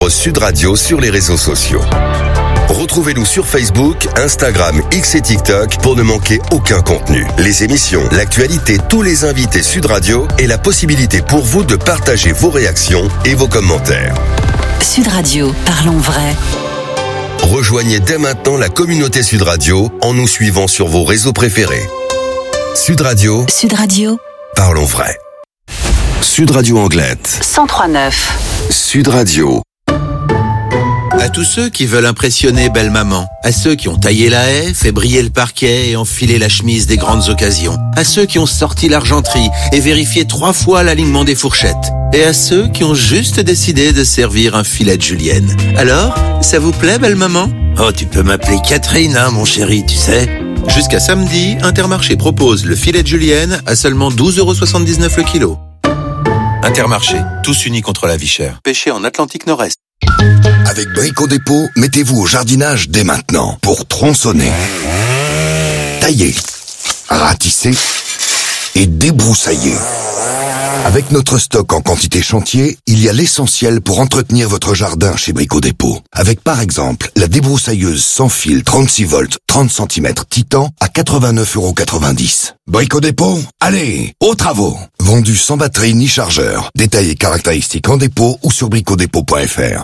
Sud Radio sur les réseaux sociaux. Retrouvez-nous sur Facebook, Instagram, X et TikTok pour ne manquer aucun contenu. Les émissions, l'actualité, tous les invités Sud Radio et la possibilité pour vous de partager vos réactions et vos commentaires. Sud Radio, parlons vrai. Rejoignez dès maintenant la communauté Sud Radio en nous suivant sur vos réseaux préférés. Sud Radio. Sud Radio. Parlons vrai. Sud Radio Anglette. 103.9. Sud Radio. À tous ceux qui veulent impressionner belle maman, à ceux qui ont taillé la haie, fait briller le parquet et enfilé la chemise des grandes occasions, à ceux qui ont sorti l'argenterie et vérifié 3 fois l'alignement des fourchettes, et à ceux qui ont juste décidé de servir un filet de julienne. Alors, ça vous plaît belle maman ? Oh, tu peux m'appeler Catherine, hein, mon chéri, tu sais. Jusqu'à samedi, Intermarché propose le filet de julienne à seulement 12,79€ le kilo. Intermarché, tous unis contre la vie chère. Pêché en Atlantique Nord-Est. Avec Brico Dépôt, mettez-vous au jardinage dès maintenant pour tronçonner, tailler, ratisser et débroussailler. Avec notre stock en quantité chantier, il y a l'essentiel pour entretenir votre jardin chez Brico Dépôt. Avec par exemple la débroussailleuse sans fil 36 volts 30 cm Titan à 89,90€. Brico Dépôt, allez, aux travaux. Vendu sans batterie ni chargeur. Détails et caractéristiques en dépôt ou sur bricodépôt.fr.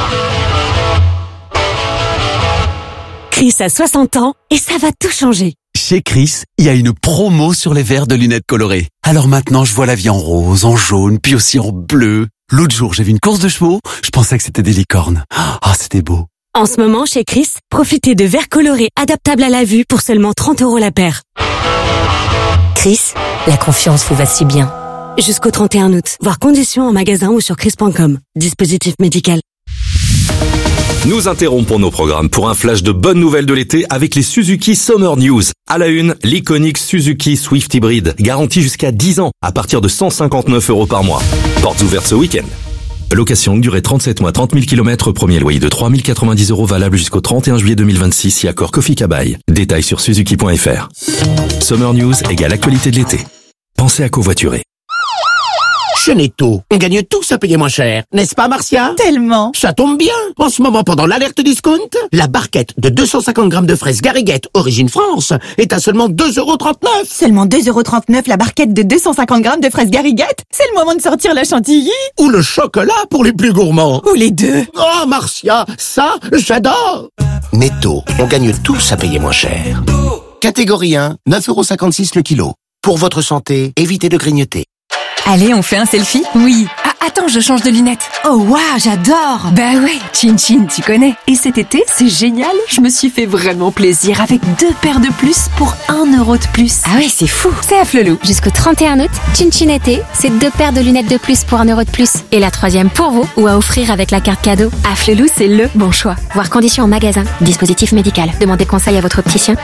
Chris a 60 ans et ça va tout changer. Chez Chris, il y a une promo sur les verres de lunettes colorées. Alors maintenant, je vois la vie en rose, en jaune, puis aussi en bleu. L'autre jour, j'ai vu une course de chevaux, je pensais que c'était des licornes. Ah, c'était beau. En ce moment, chez Chris, profitez de verres colorés adaptables à la vue pour seulement 30€ la paire. Chris, la confiance vous va si bien. Jusqu'au 31 août. Voir conditions en magasin ou sur chris.com. Dispositif médical. Nous interrompons nos programmes pour un flash de bonnes nouvelles de l'été avec les Suzuki Summer News. À la une, l'iconique Suzuki Swift Hybrid, garantie jusqu'à 10 ans à partir de 159€ par mois. Portes ouvertes ce week-end. Location durée 37 mois, 30 000 km, premier loyer de 3 090€ valable jusqu'au 31 juillet 2026 si accord Kofi Kabai. Détails sur suzuki.fr. Summer News égale actualité de l'été. Pensez à covoiturer. Chez Netto, on gagne tous à payer moins cher, n'est-ce pas Marcia ? Tellement. Ça tombe bien. En ce moment, pendant l'alerte discount, la barquette de 250 grammes de fraises Gariguette origine France est à seulement 2,39€. Seulement 2,39€ la barquette de 250 grammes de fraises Gariguette ? C'est le moment de sortir la chantilly. Ou le chocolat pour les plus gourmands. Ou les deux. Oh Marcia, ça, j'adore. Netto, on gagne tous à payer moins cher. Catégorie 1, 9,56€ le kilo. Pour votre santé, évitez de grignoter. Allez, on fait un selfie ? Oui. Ah, attends, je change de lunettes. Oh waouh, j'adore. Bah ouais, Chin Chin, tu connais. Et cet été, c'est génial, je me suis fait vraiment plaisir avec 2 paires de plus pour 1€ de plus. Ah ouais, c'est fou. C'est à Flelou. Jusqu'au 31 août, Chin Chin été, c'est 2 paires de lunettes de plus pour 1€ de plus. Et la 3e pour vous ou à offrir avec la carte cadeau. À Flelou, c'est le bon choix. Voir conditions en magasin. Dispositif médical. Demandez conseil à votre opticien.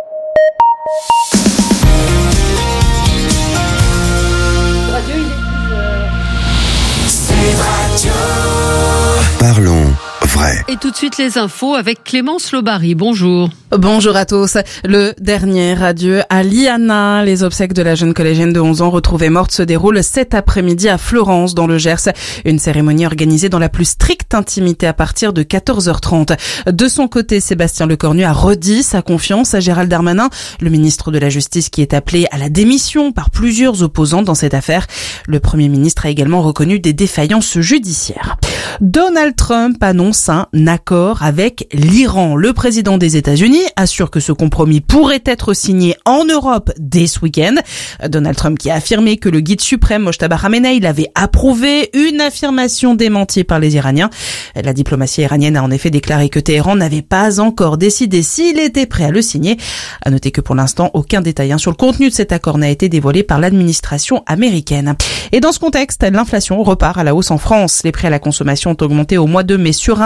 Parlons vrai. Et tout de suite les infos avec Clémence Lobary. Bonjour. Bonjour à tous. Le dernier adieu à Liana. Les obsèques de la jeune collégienne de 11 ans retrouvée morte se déroulent cet après-midi à Florence dans le Gers. Une cérémonie organisée dans la plus stricte intimité à partir de 14h30. De son côté, Sébastien Lecornu a redit sa confiance à Gérald Darmanin, le ministre de la Justice qui est appelé à la démission par plusieurs opposants dans cette affaire. Le Premier ministre a également reconnu des défaillances judiciaires. Donald Trump annonce un accord avec l'Iran. Le président des États-Unis assure que ce compromis pourrait être signé en Europe dès ce week-end. Donald Trump qui a affirmé que le guide suprême Mojtaba Khamenei l'avait approuvé, une affirmation démentie par les Iraniens. La diplomatie iranienne a en effet déclaré que Téhéran n'avait pas encore décidé s'il était prêt à le signer. À noter que pour l'instant, aucun détail sur le contenu de cet accord n'a été dévoilé par l'administration américaine. Et dans ce contexte, l'inflation repart à la hausse en France. Les prix à la consommation ont augmenté au mois de mai sur un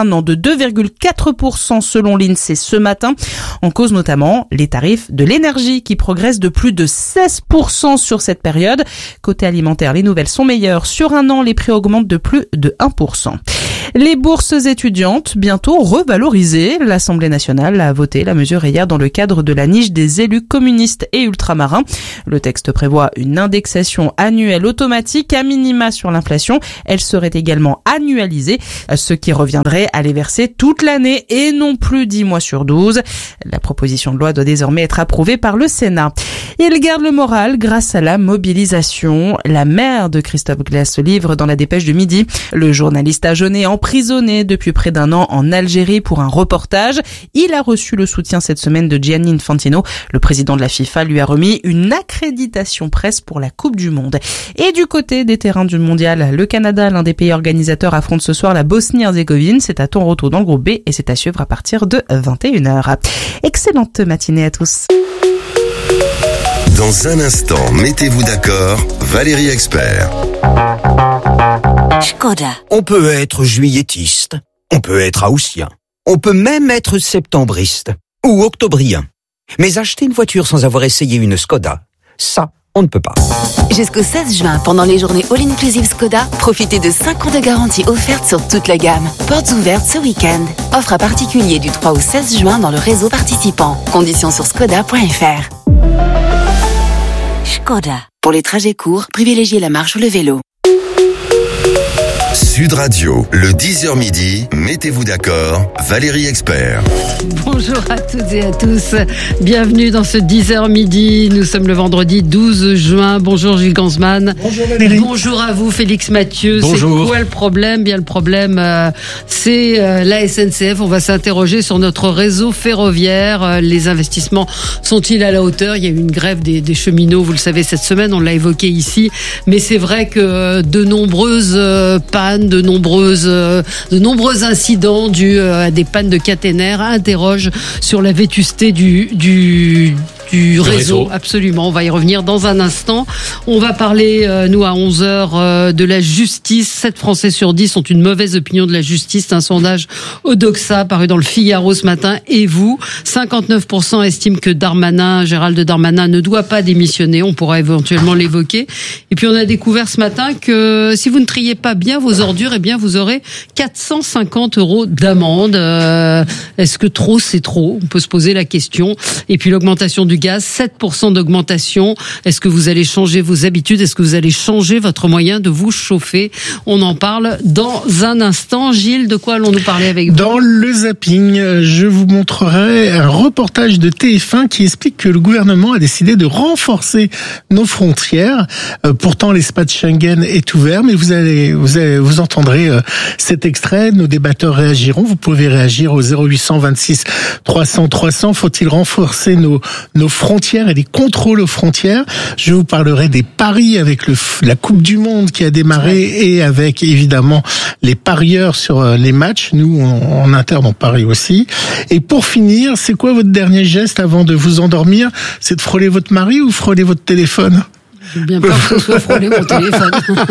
un an de 2,4% selon l'INSEE ce matin. En cause notamment les tarifs de l'énergie qui progressent de plus de 16% sur cette période. Côté alimentaire, les nouvelles sont meilleures. Sur un an, les prix augmentent de plus de 1%. Les bourses étudiantes, bientôt revalorisées. L'Assemblée nationale a voté la mesure hier dans le cadre de la niche des élus communistes et ultramarins. Le texte prévoit une indexation annuelle automatique à minima sur l'inflation. Elle serait également annualisée, ce qui reviendrait à les verser toute l'année et non plus 10 mois sur 12. La proposition de loi doit désormais être approuvée par le Sénat. Il garde le moral grâce à la mobilisation. La mère de Christophe Glass se livre dans la dépêche de midi. Le journaliste agenais emprisonné depuis près d'un an en Algérie pour un reportage. Il a reçu le soutien cette semaine de Gianni Infantino. Le président de la FIFA lui a remis une accréditation presse pour la Coupe du Monde. Et du côté des terrains du mondial, le Canada, l'un des pays organisateurs, affronte ce soir la Bosnie-Herzégovine. C'est à Toronto dans le groupe B et c'est à suivre à partir de 21h. Excellente matinée à tous. Dans un instant, mettez-vous d'accord, Valérie Expert. Škoda. On peut être juilletiste, on peut être haussien, on peut même être septembriste ou octobrien. Mais acheter une voiture sans avoir essayé une Škoda, ça, on ne peut pas. Jusqu'au 16 juin, pendant les journées All-Inclusive Škoda, profitez de 5 ans de garantie offerte sur toute la gamme. Portes ouvertes ce week-end. Offre à particulier du 3 au 16 juin dans le réseau participant. Conditions sur škoda.fr. Škoda. Pour les trajets courts, privilégiez la marche ou le vélo. Sud Radio, le 10h midi, mettez-vous d'accord, Valérie Expert. Bonjour à toutes et à tous, bienvenue dans ce 10h midi, nous sommes le vendredi 12 juin, bonjour Gilles Gansman. Bonjour Valérie. Bonjour à vous Félix Mathieu. Bonjour. C'est quoi le problème ? Bien le problème c'est la SNCF, on va s'interroger sur notre réseau ferroviaire, les investissements sont-ils à la hauteur ? Il y a eu une grève des cheminots, vous le savez cette semaine, on l'a évoqué ici, mais c'est vrai que de nombreuses pannes, de nombreux incidents dus à des pannes de caténaires interrogent sur la vétusté du réseau. Absolument, on va y revenir dans un instant. On va parler, nous, à 11h, de la justice. 7 Français sur 10 ont une mauvaise opinion de la justice. Un sondage Odoxa paru dans le Figaro ce matin. Et vous, 59% estiment que Gérald Darmanin ne doit pas démissionner. On pourra éventuellement l'évoquer. Et puis on a découvert ce matin que si vous ne triez pas bien vos ordures, eh bien vous aurez 450 € d'amende. Est-ce que trop, c'est trop ? On peut se poser la question. Et puis l'augmentation du gaz, 7% d'augmentation. Est-ce que vous allez changer vos habitudes ? Est-ce que vous allez changer votre moyen de vous chauffer ? On en parle dans un instant. Gilles, de quoi allons-nous parler avec vous ? Dans le zapping, je vous montrerai un reportage de TF1 qui explique que le gouvernement a décidé de renforcer nos frontières. Pourtant, l'espace Schengen est ouvert, mais vous entendrez cet extrait. Nos débatteurs réagiront. Vous pouvez réagir au 0800 26 300 300. Faut-il renforcer nos frontières et les contrôles aux frontières? Je vous parlerai des paris avec la Coupe du Monde qui a démarré et avec évidemment les parieurs sur les matchs. Nous, en interne, on parie aussi. Et pour finir, c'est quoi votre dernier geste avant de vous endormir? C'est de frôler votre mari ou frôler votre téléphone? J'ai bien peur que ce soit frôler mon téléphone.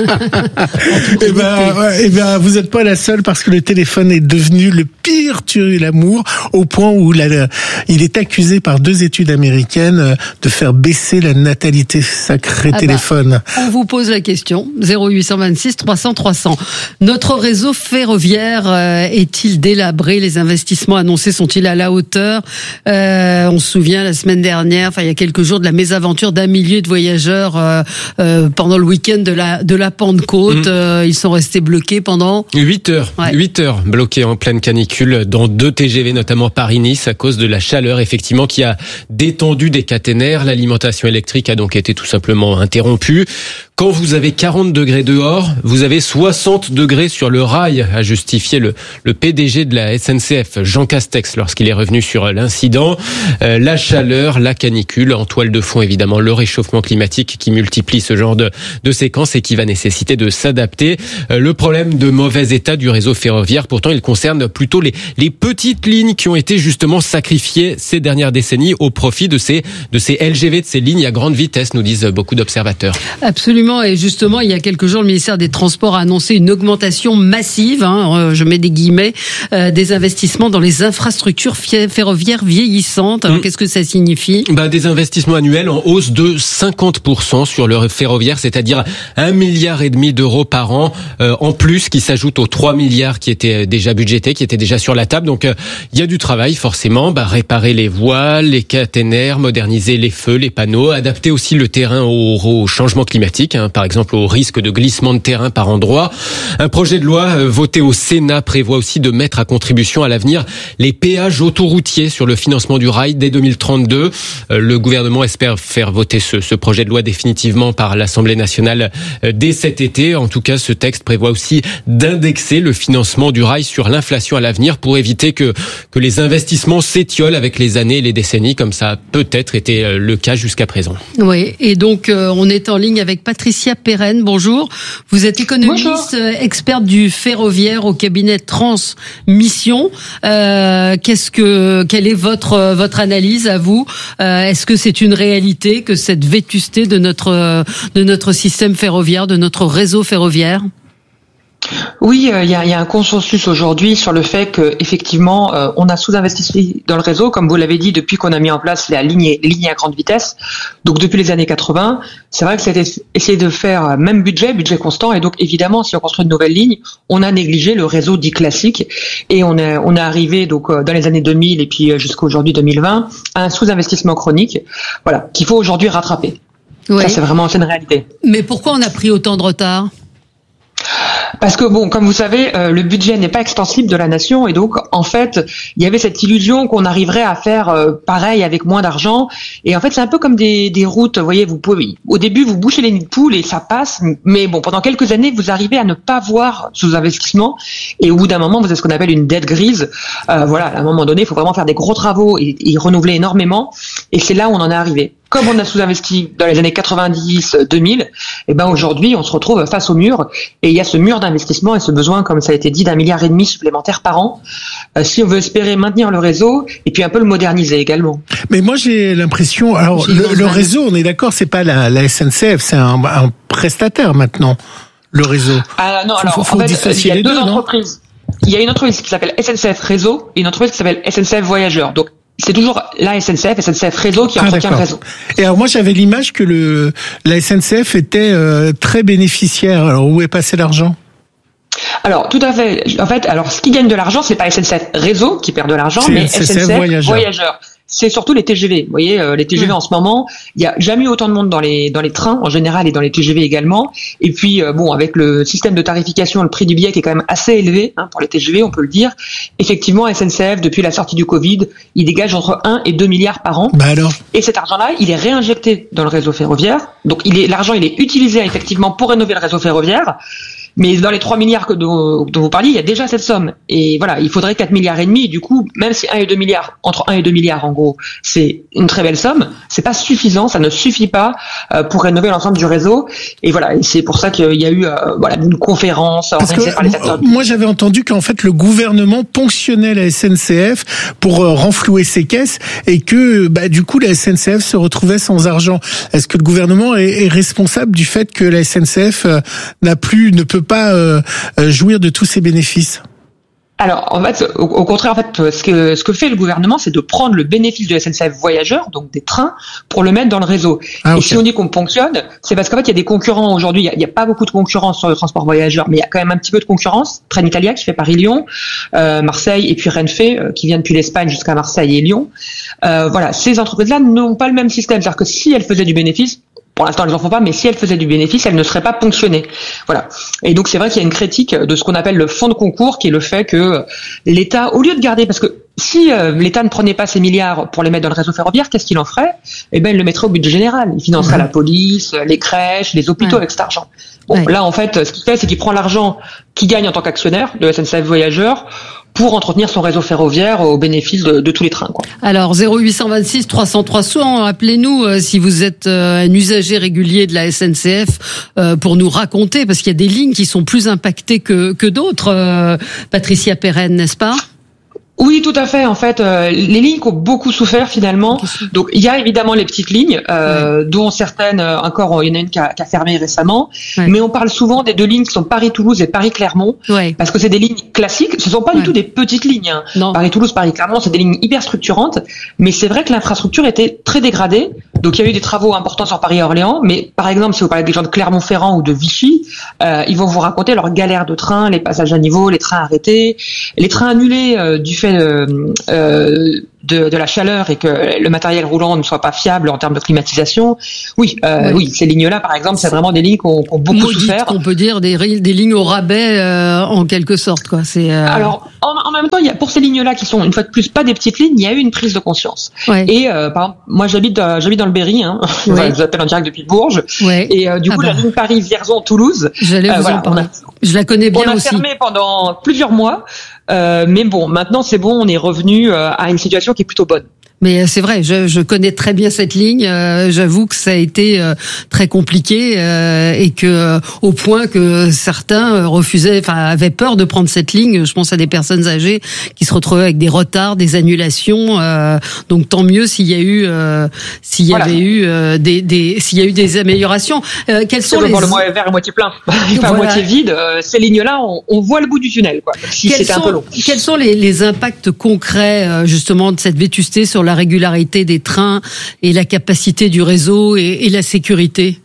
Eh ben, vous n'êtes pas la seule parce que le téléphone est devenu le pire tueur de l'amour au point où il est accusé par 2 études américaines de faire baisser la natalité. Sacré téléphone. On vous pose la question. 0826 300 300. Notre réseau ferroviaire est-il délabré? Les investissements annoncés sont-ils à la hauteur? On se souvient la semaine dernière, il y a quelques jours, de la mésaventure d'un millier de voyageurs pendant le week-end de la Pentecôte. Ils sont restés bloqués pendant 8 heures. Ouais. 8 heures bloqués en pleine canicule dans 2 TGV, notamment Paris-Nice, à cause de la chaleur, effectivement, qui a détendu des caténaires. L'alimentation électrique a donc été tout simplement interrompue. Quand vous avez 40 degrés dehors, vous avez 60 degrés sur le rail, a justifié le PDG de la SNCF, Jean Castex, lorsqu'il est revenu sur l'incident. La chaleur, la canicule, en toile de fond évidemment, le réchauffement climatique qui multiplie ce genre de séquences et qui va nécessiter de s'adapter. Le problème de mauvais état du réseau ferroviaire, pourtant, il concerne plutôt les petites lignes qui ont été justement sacrifiées ces dernières décennies au profit de ces LGV, de ces lignes à grande vitesse, nous disent beaucoup d'observateurs. Absolument, et justement, il y a quelques jours, le ministère des Transports a annoncé une augmentation massive, je mets des guillemets, des investissements dans les infrastructures ferroviaires vieillissantes. Alors, qu'est-ce que ça signifie ? Des investissements annuels en hausse de 50% sur le ferroviaire, c'est-à-dire 1,5 milliard d'euros par an, en plus, qui s'ajoute aux 3 milliards qui étaient déjà budgétés, qui étaient déjà sur la table. Donc, il y a du travail, forcément, réparer les voies, les caténaires, moderniser les feux, les panneaux, adapter aussi le terrain au changement climatique, par exemple au risque de glissement de terrain par endroit. Un projet de loi voté au Sénat prévoit aussi de mettre à contribution à l'avenir les péages autoroutiers sur le financement du rail dès 2032. Le gouvernement espère faire voter ce projet de loi définitivement par l'Assemblée nationale dès cet été. En tout cas, ce texte prévoit aussi d'indexer le financement du rail sur l'inflation à l'avenir pour éviter que les investissements s'étiolent avec les années et les décennies, comme ça a peut-être été le cas jusqu'à présent. Oui, et donc on est en ligne avec Patricia Perren. Bonjour. Vous êtes économiste, experte du ferroviaire au cabinet Transmission. Quelle est votre analyse à vous ? Est-ce que c'est une réalité que cette vétusté de notre système ferroviaire, de notre réseau ferroviaire ? Oui, il y a un consensus aujourd'hui sur le fait que effectivement on a sous-investi dans le réseau, comme vous l'avez dit, depuis qu'on a mis en place les lignes à grande vitesse. Donc depuis les années 80, c'est vrai que c'était essayer de faire même budget constant, et donc évidemment si on construit une nouvelle ligne, on a négligé le réseau dit classique, et on est arrivé donc dans les années 2000 et puis jusqu'à aujourd'hui 2020 à un sous-investissement chronique, voilà, qu'il faut aujourd'hui rattraper. Oui. Ça c'est une réalité. Mais pourquoi on a pris autant de retard ? Parce que comme vous savez, le budget n'est pas extensible de la nation, et donc en fait, il y avait cette illusion qu'on arriverait à faire pareil avec moins d'argent. Et en fait, c'est un peu comme des routes. Vous voyez, au début, vous bouchez les nids de poules et ça passe, mais pendant quelques années, vous arrivez à ne pas voir sous-investissement, et au bout d'un moment, vous avez ce qu'on appelle une dette grise. À un moment donné, il faut vraiment faire des gros travaux et renouveler énormément. Et c'est là où on en est arrivé. Comme on a sous-investi dans les années 90-2000, aujourd'hui, on se retrouve face au mur, et il y a ce mur d'investissement et ce besoin, comme ça a été dit, d'1,5 milliard supplémentaire par an, si on veut espérer maintenir le réseau et puis un peu le moderniser également. Mais moi, j'ai l'impression, alors le réseau, on est d'accord, c'est pas la SNCF, c'est un prestataire maintenant, le réseau. Non, faut dissocier il y a deux entreprises. Il y a une entreprise qui s'appelle SNCF Réseau et une entreprise qui s'appelle SNCF Voyageurs. Donc, c'est toujours la SNCF Réseau qui entretient le réseau. Et alors moi j'avais l'image que la SNCF était très bénéficiaire. Alors où est passé l'argent ? Alors tout à fait. En fait, ce qui gagne de l'argent, c'est pas SNCF Réseau qui perd de l'argent, mais SNCF Voyageurs. C'est surtout les TGV. Vous voyez, les TGV en ce moment, il y a jamais eu autant de monde dans les trains en général et dans les TGV également. Et puis avec le système de tarification, le prix du billet qui est quand même assez élevé pour les TGV, on peut le dire. Effectivement, SNCF depuis la sortie du Covid, il dégage entre 1 et 2 milliards par an. Et cet argent-là, il est réinjecté dans le réseau ferroviaire. Donc l'argent, il est utilisé effectivement pour rénover le réseau ferroviaire. Mais dans les 3 milliards dont vous parliez, il y a déjà cette somme. Et voilà, il faudrait 4 milliards et demi. Et du coup, même si 1 et 2 milliards, entre 1 et 2 milliards, en gros, c'est une très belle somme, c'est pas suffisant, ça ne suffit pas pour rénover l'ensemble du réseau. Et voilà, et c'est pour ça qu'il y a eu une conférence organisée par les acteurs. Moi, j'avais entendu qu'en fait, le gouvernement ponctionnait la SNCF pour renflouer ses caisses et que, du coup, la SNCF se retrouvait sans argent. Est-ce que le gouvernement est responsable du fait que la SNCF ne peut pas jouir de tous ces bénéfices? Alors, en fait, au contraire, ce que fait le gouvernement, c'est de prendre le bénéfice de SNCF Voyageurs, donc des trains, pour le mettre dans le réseau. Et si on dit qu'on ponctionne, c'est parce qu'en fait, il y a des concurrents aujourd'hui. Il y a pas beaucoup de concurrence sur le transport voyageur, mais il y a quand même un petit peu de concurrence. Trenitalia qui fait Paris-Lyon, Marseille, et puis Renfe qui vient depuis l'Espagne jusqu'à Marseille et Lyon. Ces entreprises-là n'ont pas le même système. C'est-à-dire que si elles faisaient du bénéfice, pour l'instant, elles n'en font pas, mais si elles faisaient du bénéfice, elles ne seraient pas ponctionnées. Voilà. Et donc, c'est vrai qu'il y a une critique de ce qu'on appelle le fonds de concours, qui est le fait que l'État, au lieu de garder, parce que si l'État ne prenait pas ces milliards pour les mettre dans le réseau ferroviaire, qu'est-ce qu'il en ferait ? Il le mettrait au budget général. Il financerait la police, les crèches, les hôpitaux avec cet argent. Là, en fait, ce qu'il fait, c'est qu'il prend l'argent qu'il gagne en tant qu'actionnaire de SNCF Voyageurs pour entretenir son réseau ferroviaire au bénéfice de tous les trains, quoi. Alors 0826 300 300, appelez-nous si vous êtes un usager régulier de la SNCF pour nous raconter, parce qu'il y a des lignes qui sont plus impactées que d'autres. Patricia Perren, n'est-ce pas? Oui, tout à fait. En fait, les lignes qui ont beaucoup souffert finalement. Donc, il y a évidemment les petites lignes, dont certaines encore, il y en a une qui a fermé récemment. Ouais. Mais on parle souvent des deux lignes qui sont Paris-Toulouse et Paris-Clermont, parce que c'est des lignes classiques. Ce sont pas du tout des petites lignes. Hein. Paris-Toulouse, Paris-Clermont, c'est des lignes hyper structurantes. Mais c'est vrai que l'infrastructure était très dégradée. Donc, il y a eu des travaux importants sur Paris-Orléans. Mais par exemple, si vous parlez des gens de Clermont-Ferrand ou de Vichy, ils vont vous raconter leurs galères de train, les passages à niveau, les trains arrêtés, les trains annulés du fait de la chaleur et que le matériel roulant ne soit pas fiable en termes de climatisation. Oui, ces lignes-là, par exemple, c'est vraiment des lignes qui ont beaucoup souffert. On peut dire des lignes au rabais en quelque sorte, quoi. Alors, en même temps, pour ces lignes-là qui sont une fois de plus pas des petites lignes, il y a eu une prise de conscience. Ouais. Et par exemple, moi j'habite dans le Berry, hein. Je vous appelle en direct depuis Bourges. Ouais. Et du coup, la ligne Paris-Vierzon-Toulouse. J'allais vous en parler. Je la connais bien aussi. On a fermé pendant plusieurs mois. Mais bon, maintenant c'est bon, on est revenu à une situation qui est plutôt bonne. Mais c'est vrai, je connais très bien cette ligne. J'avoue que ça a été très compliqué et que au point que certains avaient peur de prendre cette ligne. Je pense à des personnes âgées qui se retrouvaient avec des retards, des annulations. Donc tant mieux s'il y a eu s'il y a eu des améliorations. Quels sont le moitié vert et moitié plein, enfin moitié vide. Ces lignes-là, on voit le bout du tunnel, quoi. Si c'était un peu long. Quels sont les impacts concrets justement de cette vétusté sur la régularité des trains et la capacité du réseau et la sécurité?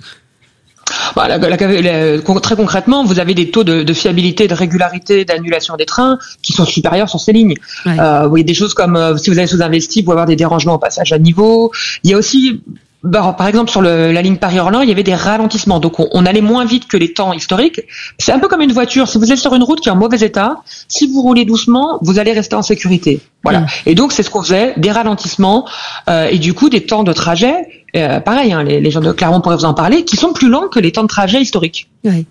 Très concrètement, vous avez des taux de fiabilité, de régularité, d'annulation des trains qui sont supérieurs sur ces lignes. Ouais. Vous voyez des choses comme si vous avez sous-investi, vous pouvez avoir des dérangements au passage à niveau. Il y a aussi par exemple, sur la ligne Paris-Orléans, il y avait des ralentissements. Donc, on allait moins vite que les temps historiques. C'est un peu comme une voiture. Si vous êtes sur une route qui est en mauvais état, si vous roulez doucement, vous allez rester en sécurité. Voilà. Et donc, c'est ce qu'on faisait, des ralentissements et du coup, des temps de trajet. Pareil, hein, les gens de Clermont pourraient vous en parler, qui sont plus lents que les temps de trajet historiques. Oui.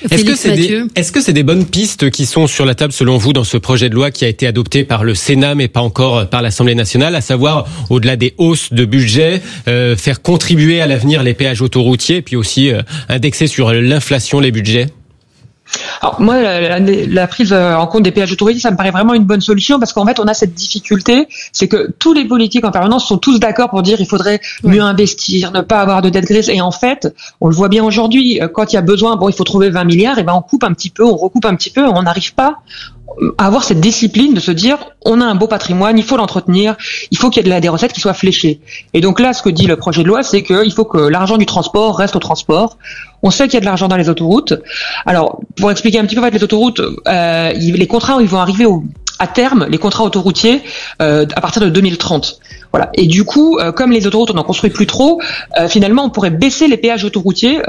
Est-ce que c'est des bonnes pistes qui sont sur la table selon vous dans ce projet de loi qui a été adopté par le Sénat mais pas encore par l'Assemblée nationale, à savoir au-delà des hausses de budget, faire contribuer à l'avenir les péages autoroutiers, puis aussi indexer sur l'inflation les budgets? Alors moi, la prise en compte des péages autoroutiers, ça me paraît vraiment une bonne solution parce qu'en fait, on a cette difficulté, c'est que tous les politiques en permanence sont tous d'accord pour dire il faudrait mieux investir, ne pas avoir de dette grise. Et en fait, on le voit bien aujourd'hui, quand il y a besoin, il faut trouver 20 milliards, et ben on coupe un petit peu, on recoupe un petit peu, on n'arrive pas à avoir cette discipline de se dire on a un beau patrimoine, il faut l'entretenir, il faut qu'il y ait des recettes qui soient fléchées. Et donc là, ce que dit le projet de loi, c'est qu'il faut que l'argent du transport reste au transport. On sait qu'il y a de l'argent dans les autoroutes. Alors, pour expliquer un petit peu, en fait, les autoroutes, les contrats, ils vont arriver à terme, les contrats autoroutiers, à partir de 2030. Voilà. Et du coup, comme les autoroutes, on n'en construit plus trop, finalement, on pourrait baisser les péages autoroutiers.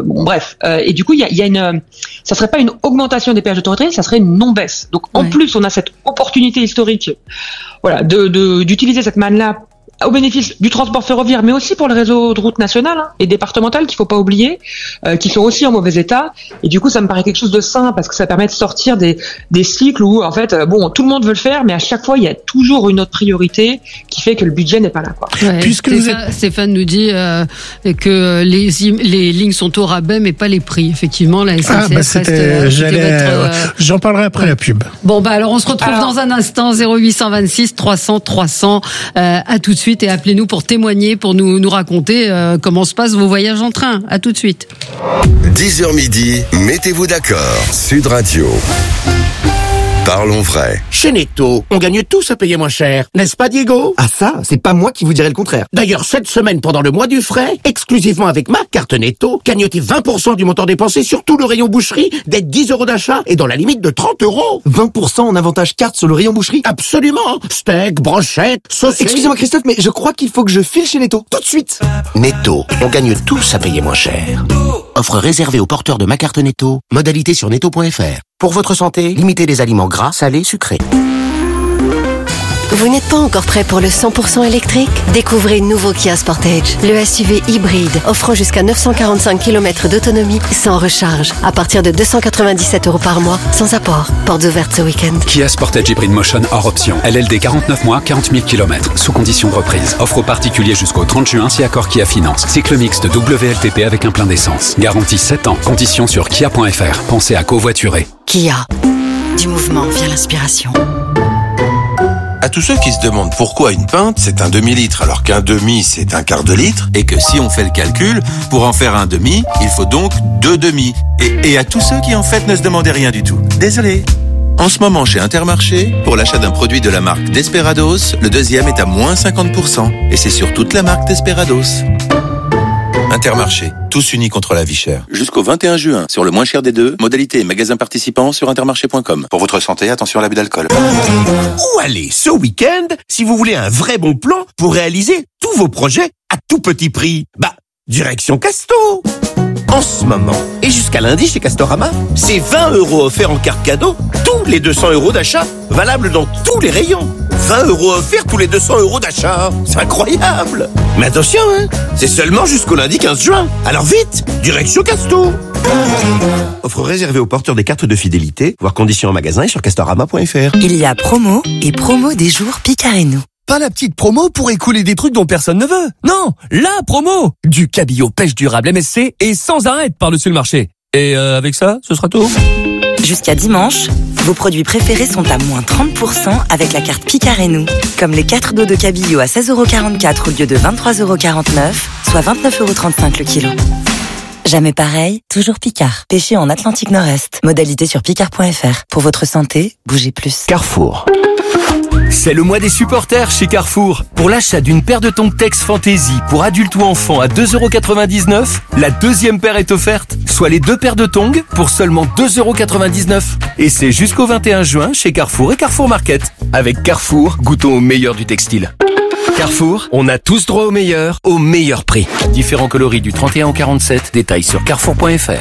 Et du coup, ça serait pas une augmentation des péages autoroutiers, ça serait une non-baisse. Donc, en plus, on a cette opportunité historique, voilà, d'utiliser cette manne-là au bénéfice du transport ferroviaire, mais aussi pour le réseau de routes nationales et départementales qu'il faut pas oublier, qui sont aussi en mauvais état. Et du coup, ça me paraît quelque chose de sain parce que ça permet de sortir des cycles où en fait, tout le monde veut le faire, mais à chaque fois, il y a toujours une autre priorité qui fait que le budget n'est pas là, quoi. Ouais, Stéphane nous dit que les lignes sont au rabais, mais pas les prix. Effectivement, la SNCF j'en parlerai après la pub. Bon, alors on se retrouve dans un instant. 0826 300 300. À tout de suite et appelez-nous pour témoigner, pour nous raconter comment se passent vos voyages en train. À tout de suite. 10h midi, mettez-vous d'accord. Sud Radio. Parlons vrai. Chez Netto, on gagne tous à payer moins cher, n'est-ce pas Diego? Ah ça, c'est pas moi qui vous dirais le contraire. D'ailleurs, cette semaine, pendant le mois du frais, exclusivement avec ma carte Netto, gagnez 20% du montant dépensé sur tout le rayon boucherie, dès 10 € d'achat et dans la limite de 30 €. 20% en avantage carte sur le rayon boucherie? Absolument. Steak, brochette, sauce. Excusez-moi Christophe, mais je crois qu'il faut que je file chez Netto, tout de suite. Netto, on gagne tous à payer moins cher. Offre réservée aux porteurs de ma carte Netto. Modalité sur netto.fr. Pour votre santé, limitez les aliments gras, salés, sucrés. Vous n'êtes pas encore prêt pour le 100% électrique? Découvrez le nouveau Kia Sportage, le SUV hybride offrant jusqu'à 945 km d'autonomie sans recharge, à partir de 297 € par mois, sans apport. Portes ouvertes ce week-end. Kia Sportage Hybrid Motion hors option. LLD 49 mois, 40 000 km, sous condition de reprise. Offre aux particuliers jusqu'au 30 juin si accord Kia Finance. Cycle mixte WLTP avec un plein d'essence. Garantie 7 ans. Conditions sur kia.fr. Pensez à covoiturer. Kia. Du mouvement via l'inspiration. À tous ceux qui se demandent pourquoi une pinte c'est un demi-litre alors qu'un demi c'est un quart de litre et que si on fait le calcul, pour en faire un demi, il faut donc 2 demi. Et à tous ceux qui en fait ne se demandaient rien du tout. Désolé. En ce moment chez Intermarché, pour l'achat d'un produit de la marque Desperados, le deuxième est à moins 50%. Et c'est sur toute la marque Desperados. Intermarché, tous unis contre la vie chère. Jusqu'au 21 juin, sur le moins cher des deux, modalité et magasins participants sur intermarché.com. Pour votre santé, attention à l'abus d'alcool. Où aller ce week-end si vous voulez un vrai bon plan pour réaliser tous vos projets à tout petit prix? Direction Casto. En ce moment, et jusqu'à lundi chez Castorama, c'est 20 € offerts en carte cadeau, tous les 200 € d'achat, valable dans tous les rayons. 20 € offerts tous les 200 € d'achat. C'est incroyable. Mais attention, c'est seulement jusqu'au lundi 15 juin. Alors vite, direction Casto. Offre réservée aux porteurs des cartes de fidélité, voir conditions en magasin et sur castorama.fr. Il y a promo et promo des jours Picareno. Pas la petite promo pour écouler des trucs dont personne ne veut. Non, la promo. Du cabillaud pêche durable MSC et sans arrêt par-dessus le marché. Et avec ça, ce sera tout. Jusqu'à dimanche, vos produits préférés sont à moins 30% avec la carte Picareno. Comme les 4 dos de cabillaud à 16,44 € au lieu de 23,49 €, soit 29,35 € le kilo. Jamais pareil, toujours Picard. Pêché en Atlantique Nord-Est. Modalité sur picard.fr. Pour votre santé, bougez plus. Carrefour. C'est le mois des supporters chez Carrefour. Pour l'achat d'une paire de tongs Tex Fantasy pour adultes ou enfants à 2,99 €, la deuxième paire est offerte, soit les 2 paires de tongs pour seulement 2,99 €. Et c'est jusqu'au 21 juin chez Carrefour et Carrefour Market. Avec Carrefour, goûtons au meilleur du textile. Carrefour, on a tous droit au meilleur prix. Différents coloris du 31 au 47, détails sur carrefour.fr.